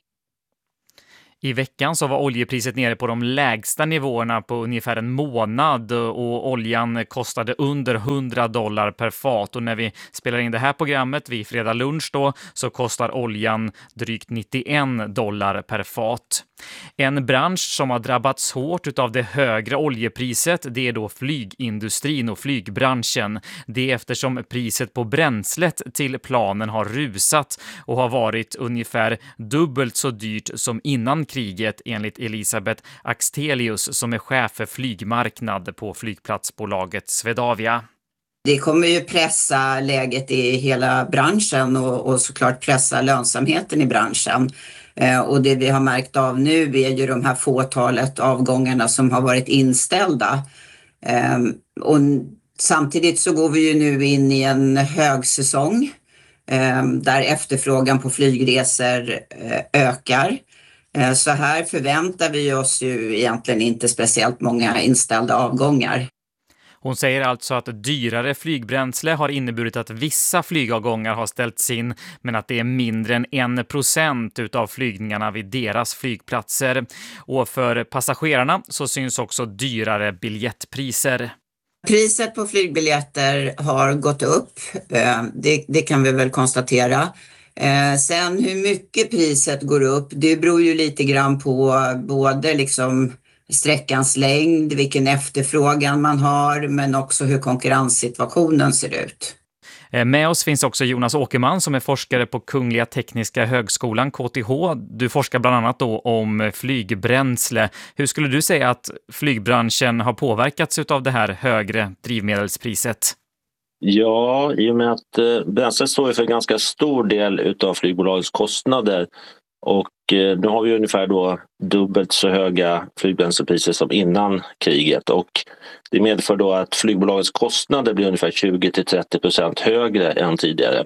I veckan så var oljepriset nere på de lägsta nivåerna på ungefär en månad, och oljan kostade under $100 per fat. Och när vi spelar in det här programmet vid fredag lunch då, så kostar oljan drygt $91 per fat. En bransch som har drabbats hårt av det högre oljepriset, det är då flygindustrin och flygbranschen. Det är eftersom priset på bränslet till planen har rusat och har varit ungefär dubbelt så dyrt som innan kriget, enligt Elisabeth Axtelius som är chef för flygmarknad på flygplatsbolaget Swedavia. Det kommer ju pressa läget i hela branschen och såklart pressa lönsamheten i branschen. Och det vi har märkt av nu är ju de här fåtalet avgångarna som har varit inställda. Och samtidigt så går vi ju nu in i en högsäsong där efterfrågan på flygresor ökar. Så här förväntar vi oss ju egentligen inte speciellt många inställda avgångar. Hon säger alltså att dyrare flygbränsle har inneburit att vissa flygavgångar har ställts in, men att det är mindre än 1% utav flygningarna vid deras flygplatser. Och för passagerarna så syns också dyrare biljettpriser. Priset på flygbiljetter har gått upp, det kan vi väl konstatera. Sen hur mycket priset går upp, det beror ju lite grann på både liksom sträckans längd, vilken efterfrågan man har, men också hur konkurrenssituationen ser ut. Med oss finns också Jonas Åkerman som är forskare på Kungliga Tekniska Högskolan, KTH. Du forskar bland annat då om flygbränsle. Hur skulle du säga att flygbranschen har påverkats av det här högre drivmedelspriset? Ja, i och med att bränsle står för en ganska stor del av flygbolagets kostnader, och nu har vi ungefär då dubbelt så höga flygbränslepriser som innan kriget, och det medför då att flygbolagets kostnader blir ungefär 20-30% högre än tidigare.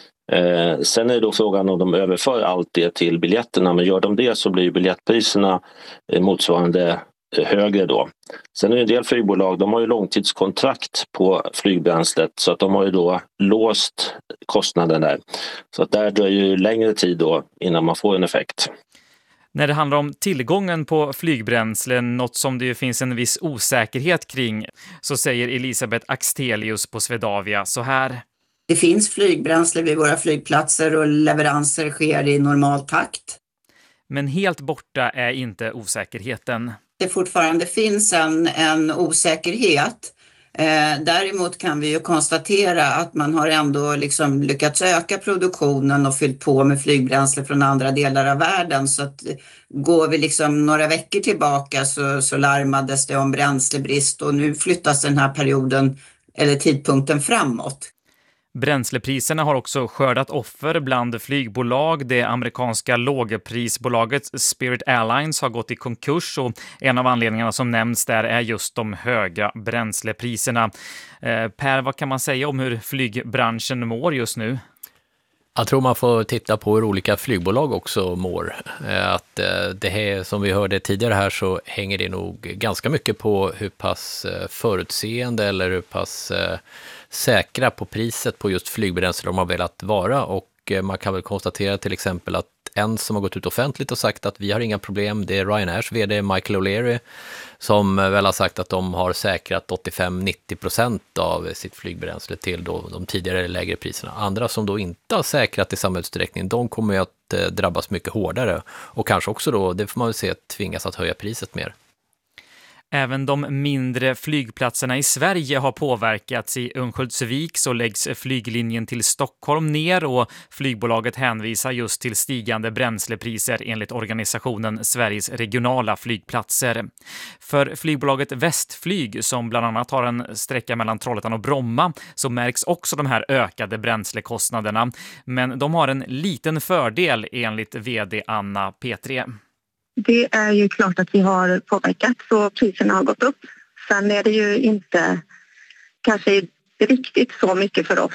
Sen är då frågan om de överför allt det till biljetterna, men gör de det så blir biljettpriserna motsvarande högre då. Sen är det en del flygbolag, de har ju långtidskontrakt på flygbränslet, så att de har ju då låst kostnaden där. Så att där dröjer ju längre tid då innan man får en effekt. När det handlar om tillgången på flygbränslen, något som det finns en viss osäkerhet kring, så säger Elisabeth Axtelius på Swedavia så här. Det finns flygbränsle vid våra flygplatser och leveranser sker i normal takt. Men helt borta är inte osäkerheten. Det fortfarande finns en osäkerhet. Däremot kan vi ju konstatera att man har ändå liksom lyckats öka produktionen och fyllt på med flygbränsle från andra delar av världen. Så att går vi liksom några veckor tillbaka så larmades det om bränslebrist, och nu flyttas den här perioden eller tidpunkten framåt. Bränslepriserna har också skördat offer bland flygbolag. Det amerikanska lågprisbolaget Spirit Airlines har gått i konkurs, och en av anledningarna som nämns där är just de höga bränslepriserna. Per, vad kan man säga om hur flygbranschen mår just nu? Jag tror man får titta på hur olika flygbolag också mår. Att det här, som vi hörde tidigare här, så hänger det nog ganska mycket på hur pass förutseende eller hur pass säkra på priset på just flygbränsle de har velat vara. Och man kan väl konstatera till exempel att en som har gått ut offentligt och sagt att vi har inga problem. Det är Ryanairs vd Michael O'Leary som väl har sagt att de har säkrat 85-90% av sitt flygbränsle till då de tidigare lägre priserna. Andra som då inte har säkrat i samma utsträckning, de kommer ju att drabbas mycket hårdare och kanske också då, det får man väl se, tvingas att höja priset mer. Även de mindre flygplatserna i Sverige har påverkats. I Örnsköldsvik så läggs flyglinjen till Stockholm ner och flygbolaget hänvisar just till stigande bränslepriser enligt organisationen Sveriges regionala flygplatser. För flygbolaget Västflyg, som bland annat har en sträcka mellan Trollhättan och Bromma, så märks också de här ökade bränslekostnaderna. Men de har en liten fördel enligt vd Anna P3. Det är ju klart att vi har påverkat så priserna har gått upp. Sen är det ju inte kanske riktigt så mycket för oss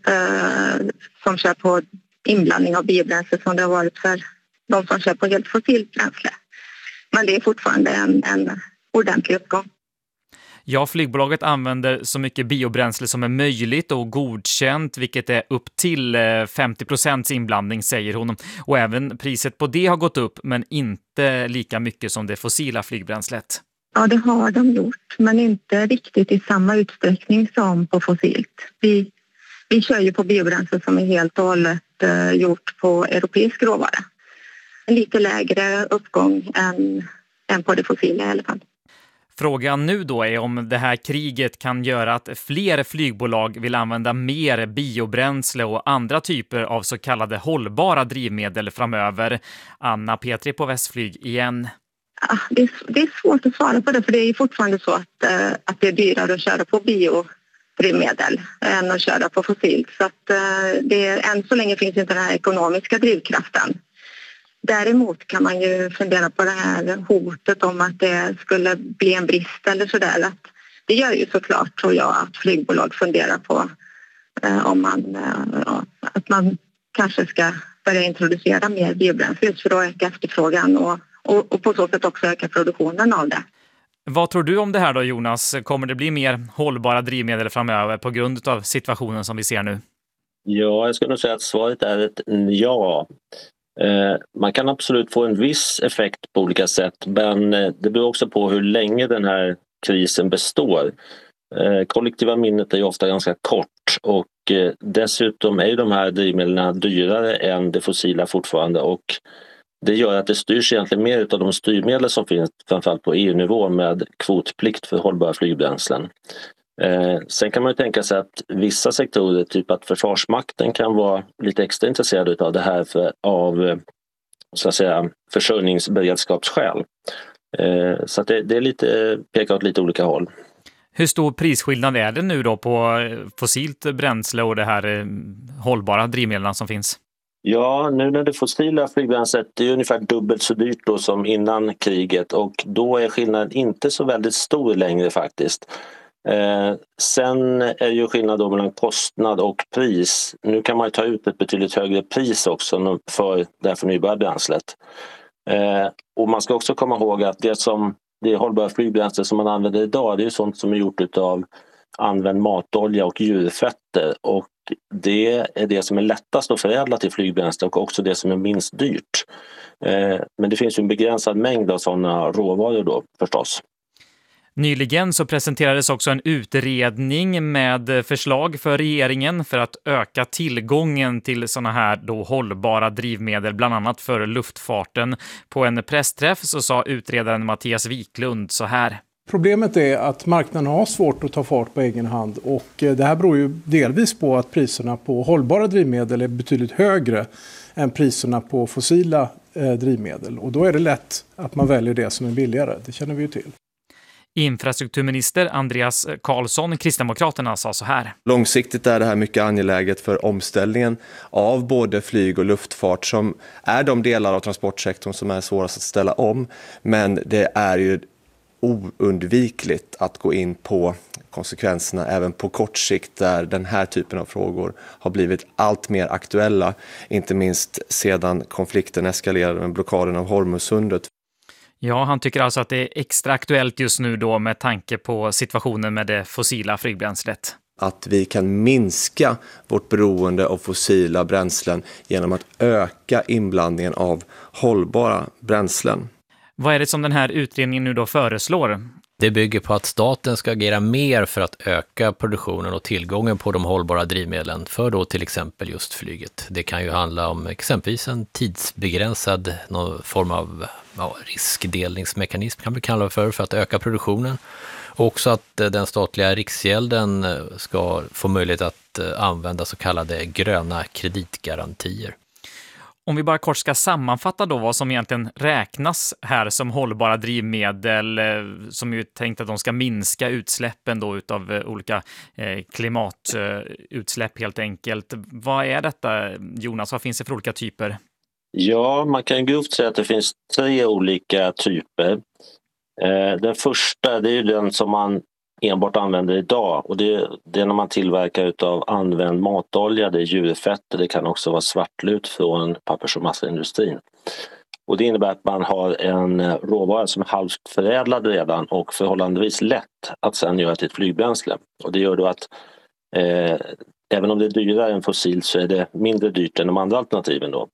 som kör på inblandning av biobränsle som det har varit för de som kör på helt fossilt bränsle. Men det är fortfarande en ordentlig uppgång. Ja, flygbolaget använder så mycket biobränsle som är möjligt och godkänt, vilket är upp till 50% inblandning, säger hon. Och även priset på det har gått upp, men inte lika mycket som det fossila flygbränslet. Ja, det har de gjort, men inte riktigt i samma utsträckning som på fossilt. Vi kör ju på biobränsle som är helt och hållet gjort på europeisk råvara. En lite lägre uppgång än på det fossila i alla fall. Frågan nu då är om det här kriget kan göra att fler flygbolag vill använda mer biobränsle och andra typer av så kallade hållbara drivmedel framöver. Anna P3 på Västflyg igen. Ja, det är svårt att svara på det, för det är ju fortfarande så att det är dyrare att köra på biodrivmedel än att köra på fossilt. Så att än så länge finns inte den här ekonomiska drivkraften. Däremot kan man ju fundera på det här hotet om att det skulle bli en brist eller sådär. Det gör ju såklart, tror jag, att flygbolag funderar på att man kanske ska börja introducera mer biobränsle just för att öka efterfrågan och på så sätt också öka produktionen av det. Vad tror du om det här då, Jonas? Kommer det bli mer hållbara drivmedel framöver på grund av situationen som vi ser nu? Ja, jag skulle nog säga att svaret är ett ja. Man kan absolut få en viss effekt på olika sätt, men det beror också på hur länge den här krisen består. Kollektiva minnet är ju ofta ganska kort och dessutom är ju de här drivmedlen dyrare än det fossila fortfarande, och det gör att det styrs egentligen mer av de styrmedel som finns framförallt på EU-nivå med kvotplikt för hållbara flygbränslen. Sen kan man ju tänka sig att vissa sektorer, typ att Försvarsmakten, kan vara lite extra intresserade av det här av så att säga försörjningsberedskapsskäl. Så att det är lite, pekar åt lite olika håll. Hur stor prisskillnad är det nu då på fossilt bränsle och det här hållbara drivmedlen som finns? Ja, nu när det fossila flygbränslet är ungefär dubbelt så dyrt då som innan kriget, och då är skillnaden inte så väldigt stor längre faktiskt. Sen är ju skillnad då mellan kostnad och pris. Nu kan man ju ta ut ett betydligt högre pris också för det förnybara bränslet. Och man ska också komma ihåg att det hållbara flygbränsle som man använder idag, det är ju sånt som är gjort av använd matolja och djurfetter, och det är det som är lättast att förädla till flygbränsle och också det som är minst dyrt. Men det finns ju en begränsad mängd av sådana råvaror då förstås. Nyligen så presenterades också en utredning med förslag för regeringen för att öka tillgången till såna här då hållbara drivmedel, bland annat för luftfarten. På en pressträff så sa utredaren Mattias Wiklund så här. Problemet är att marknaden har svårt att ta fart på egen hand, och det här beror ju delvis på att priserna på hållbara drivmedel är betydligt högre än priserna på fossila drivmedel. Och då är det lätt att man väljer det som är billigare, det känner vi ju till. Infrastrukturminister Andreas Karlsson, Kristdemokraterna, sa så här. Långsiktigt är det här mycket angeläget för omställningen av både flyg och luftfart, som är de delar av transportsektorn som är svårast att ställa om. Men det är ju oundvikligt att gå in på konsekvenserna även på kort sikt, där den här typen av frågor har blivit allt mer aktuella, inte minst sedan konflikten eskalerade med blockaden av Hormuzsundet. Ja, han tycker alltså att det är extra aktuellt just nu då med tanke på situationen med det fossila flygbränslet. att vi kan minska vårt beroende av fossila bränslen genom att öka inblandningen av hållbara bränslen. Vad är det som den här utredningen nu då föreslår? Det bygger på att staten ska agera mer för att öka produktionen och tillgången på de hållbara drivmedlen för då till exempel just flyget. Det kan ju handla om exempelvis en tidsbegränsad någon form av riskdelningsmekanism kan vi kalla det för att öka produktionen. Och också att den statliga Riksgälden ska få möjlighet att använda så kallade gröna kreditgarantier. Om vi bara kort ska sammanfatta då vad som egentligen räknas här som hållbara drivmedel som ju tänkt att de ska minska utsläppen då utav olika klimatutsläpp helt enkelt. Vad är detta, Jonas? Vad finns det för olika typer? Ja, man kan grovt säga att det finns 3 olika typer. Den första, det är ju den som man enbart använder idag, och det är när man tillverkar utav använd matolja, det är djurfett, det kan också vara svartlut från pappers- och massaindustrin. Och det innebär att man har en råvara som är halvt förädlad redan och förhållandevis lätt att sedan göra till ett flygbränsle. Och det gör då att även om det är dyrare än fossilt så är det mindre dyrt än de andra alternativen då.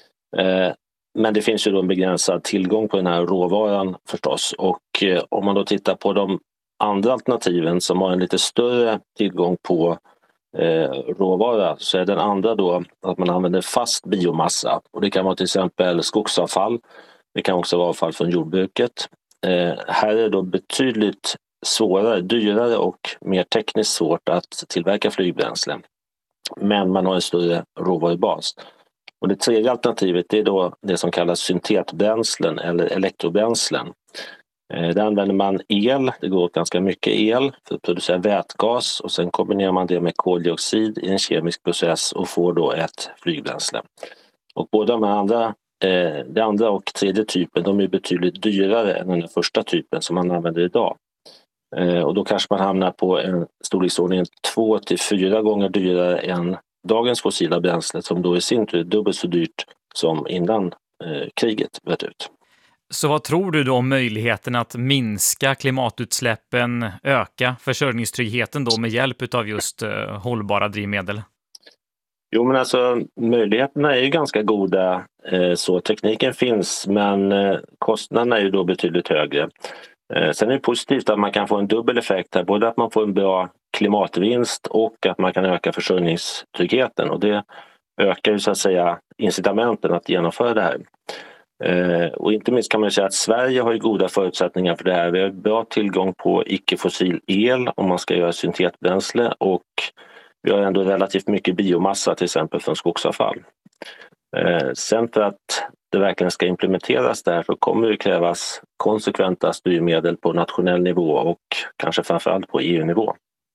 Men det finns ju då en begränsad tillgång på den här råvaran förstås, och om man då tittar på de andra alternativen som har en lite större tillgång på råvara, så är den andra då att man använder fast biomassa, och det kan vara till exempel skogsavfall, det kan också vara avfall från jordbruket. Här är det då betydligt svårare, dyrare och mer tekniskt svårt att tillverka flygbränsle, men man har en större råvarubas. Och det tredje alternativet är då det som kallas syntetbränslen eller elektrobränslen. Där använder man el, det går åt ganska mycket el för att producera vätgas, och sen kombinerar man det med koldioxid i en kemisk process och får då ett flygbränsle. Och både de andra, det andra och tredje typen, de är betydligt dyrare än den första typen som man använder idag. Och då kanske man hamnar på en storleksordning 2 till 4 gånger dyrare än dagens fossila bränsle, som då i sin tur är dubbelt så dyrt som innan kriget bröt ut. Så vad tror du då om möjligheten att minska klimatutsläppen, öka försörjningstryggheten då med hjälp av just hållbara drivmedel? Jo, men alltså möjligheterna är ju ganska goda, så tekniken finns, men kostnaderna är ju då betydligt högre. Sen är det positivt att man kan få en dubbel effekt här, både att man får en bra klimatvinst och att man kan öka försörjningstryggheten, och det ökar ju så att säga incitamenten att genomföra det här. Och inte minst kan man säga att Sverige har ju goda förutsättningar för det här. Vi har bra tillgång på icke-fossil el om man ska göra syntetbränsle, och vi har ändå relativt mycket biomassa till exempel från skogsavfall. Sen för att det verkligen ska implementeras där så kommer det krävas konsekventa styrmedel på nationell nivå och kanske framförallt på EU-nivå.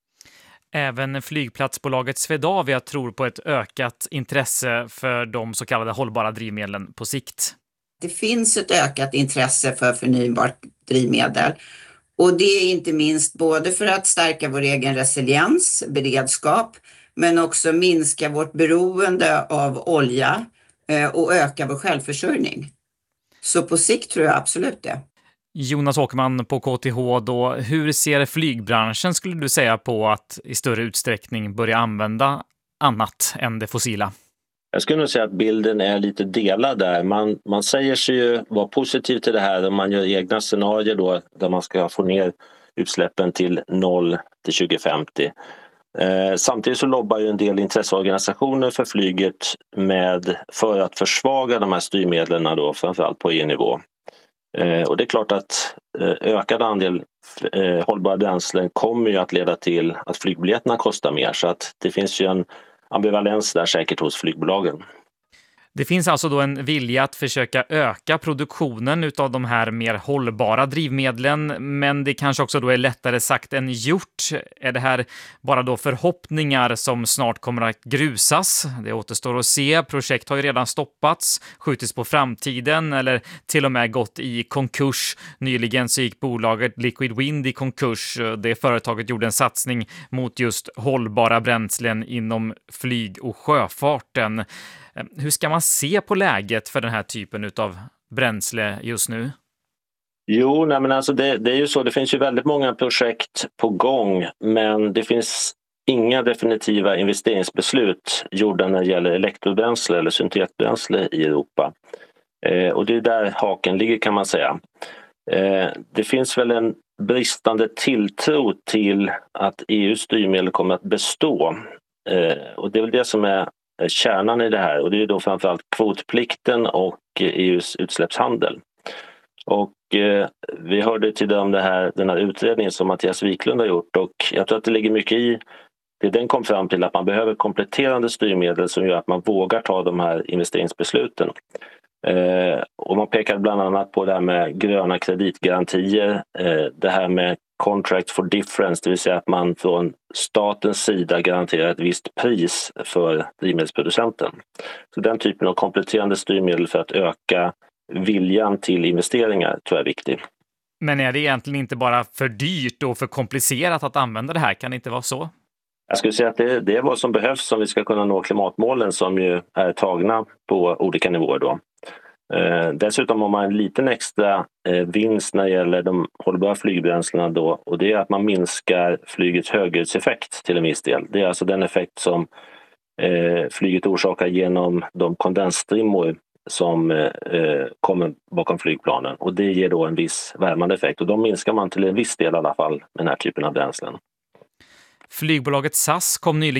Även flygplatsbolaget Swedavia tror på ett ökat intresse för de så kallade hållbara drivmedlen på sikt. Det finns ett ökat intresse för förnybart drivmedel, och det är inte minst både för att stärka vår egen resiliens, beredskap, men också minska vårt beroende av olja och öka vår självförsörjning. Så på sikt tror jag absolut det. Jonas Åkerman på KTH då, hur ser flygbranschen skulle du säga på att i större utsträckning börja använda annat än det fossila? Jag skulle nog säga att bilden är lite delad där. Man säger sig ju vara positiv till det här, och man gör egna scenarier då där man ska få ner utsläppen till 0 till 2050. Samtidigt så lobbar ju en del intresseorganisationer för flyget för att försvaga de här styrmedlen då, framförallt på EU-nivå. Och det är klart att ökad andel hållbara bränslen kommer ju att leda till att flygbiljetterna kostar mer, så att det finns ju en ambivalens där säkert hos flygbolagen. Det finns alltså då en vilja att försöka öka produktionen utav de här mer hållbara drivmedlen, men det kanske också då är lättare sagt än gjort. Är det här bara då förhoppningar som snart kommer att grusas? Det återstår att se. Projekt har ju redan stoppats, skjutits på framtiden eller till och med gått i konkurs. Nyligen så gick bolaget Liquid Wind i konkurs. Det företaget gjorde en satsning mot just hållbara bränslen inom flyg- och sjöfarten. Hur ska man se på läget för den här typen av bränsle just nu? Jo, men alltså det är ju så, det finns ju väldigt många projekt på gång, men det finns inga definitiva investeringsbeslut gjorda när det gäller elektrobränsle eller syntetbränsle i Europa. Och det är där haken ligger, kan man säga. Det finns väl en bristande tilltro till att EUs styrmedel kommer att bestå. Och det är väl det som är kärnan i det här, och det är då framförallt kvotplikten och EUs utsläppshandel. Och vi hörde tidigare om den här utredningen som Mattias Wiklund har gjort, och jag tror att det ligger mycket i det den kom fram till, att man behöver kompletterande styrmedel som gör att man vågar ta de här investeringsbesluten. Och man pekar bland annat på det här med gröna kreditgarantier, det här med contract for difference, det vill säga att man från statens sida garanterar ett visst pris för drivmedelsproducenten. Så den typen av kompletterande styrmedel för att öka viljan till investeringar tror jag är viktig. Men är det egentligen inte bara för dyrt och för komplicerat att använda det här? Kan det inte vara så? Jag skulle säga att det är vad som behövs om vi ska kunna nå klimatmålen som ju är tagna på olika nivåer då. Dessutom har man en liten extra vinst när det gäller de hållbara flygbränslena då, och det är att man minskar flygets höghöjdseffekt till en viss del. Det är alltså den effekt som flyget orsakar genom de kondensstrimmor som kommer bakom flygplanen, och det ger då en viss värmande effekt, och de minskar man till en viss del i alla fall med den här typen av bränslen. Flygbolaget SAS kom nyligen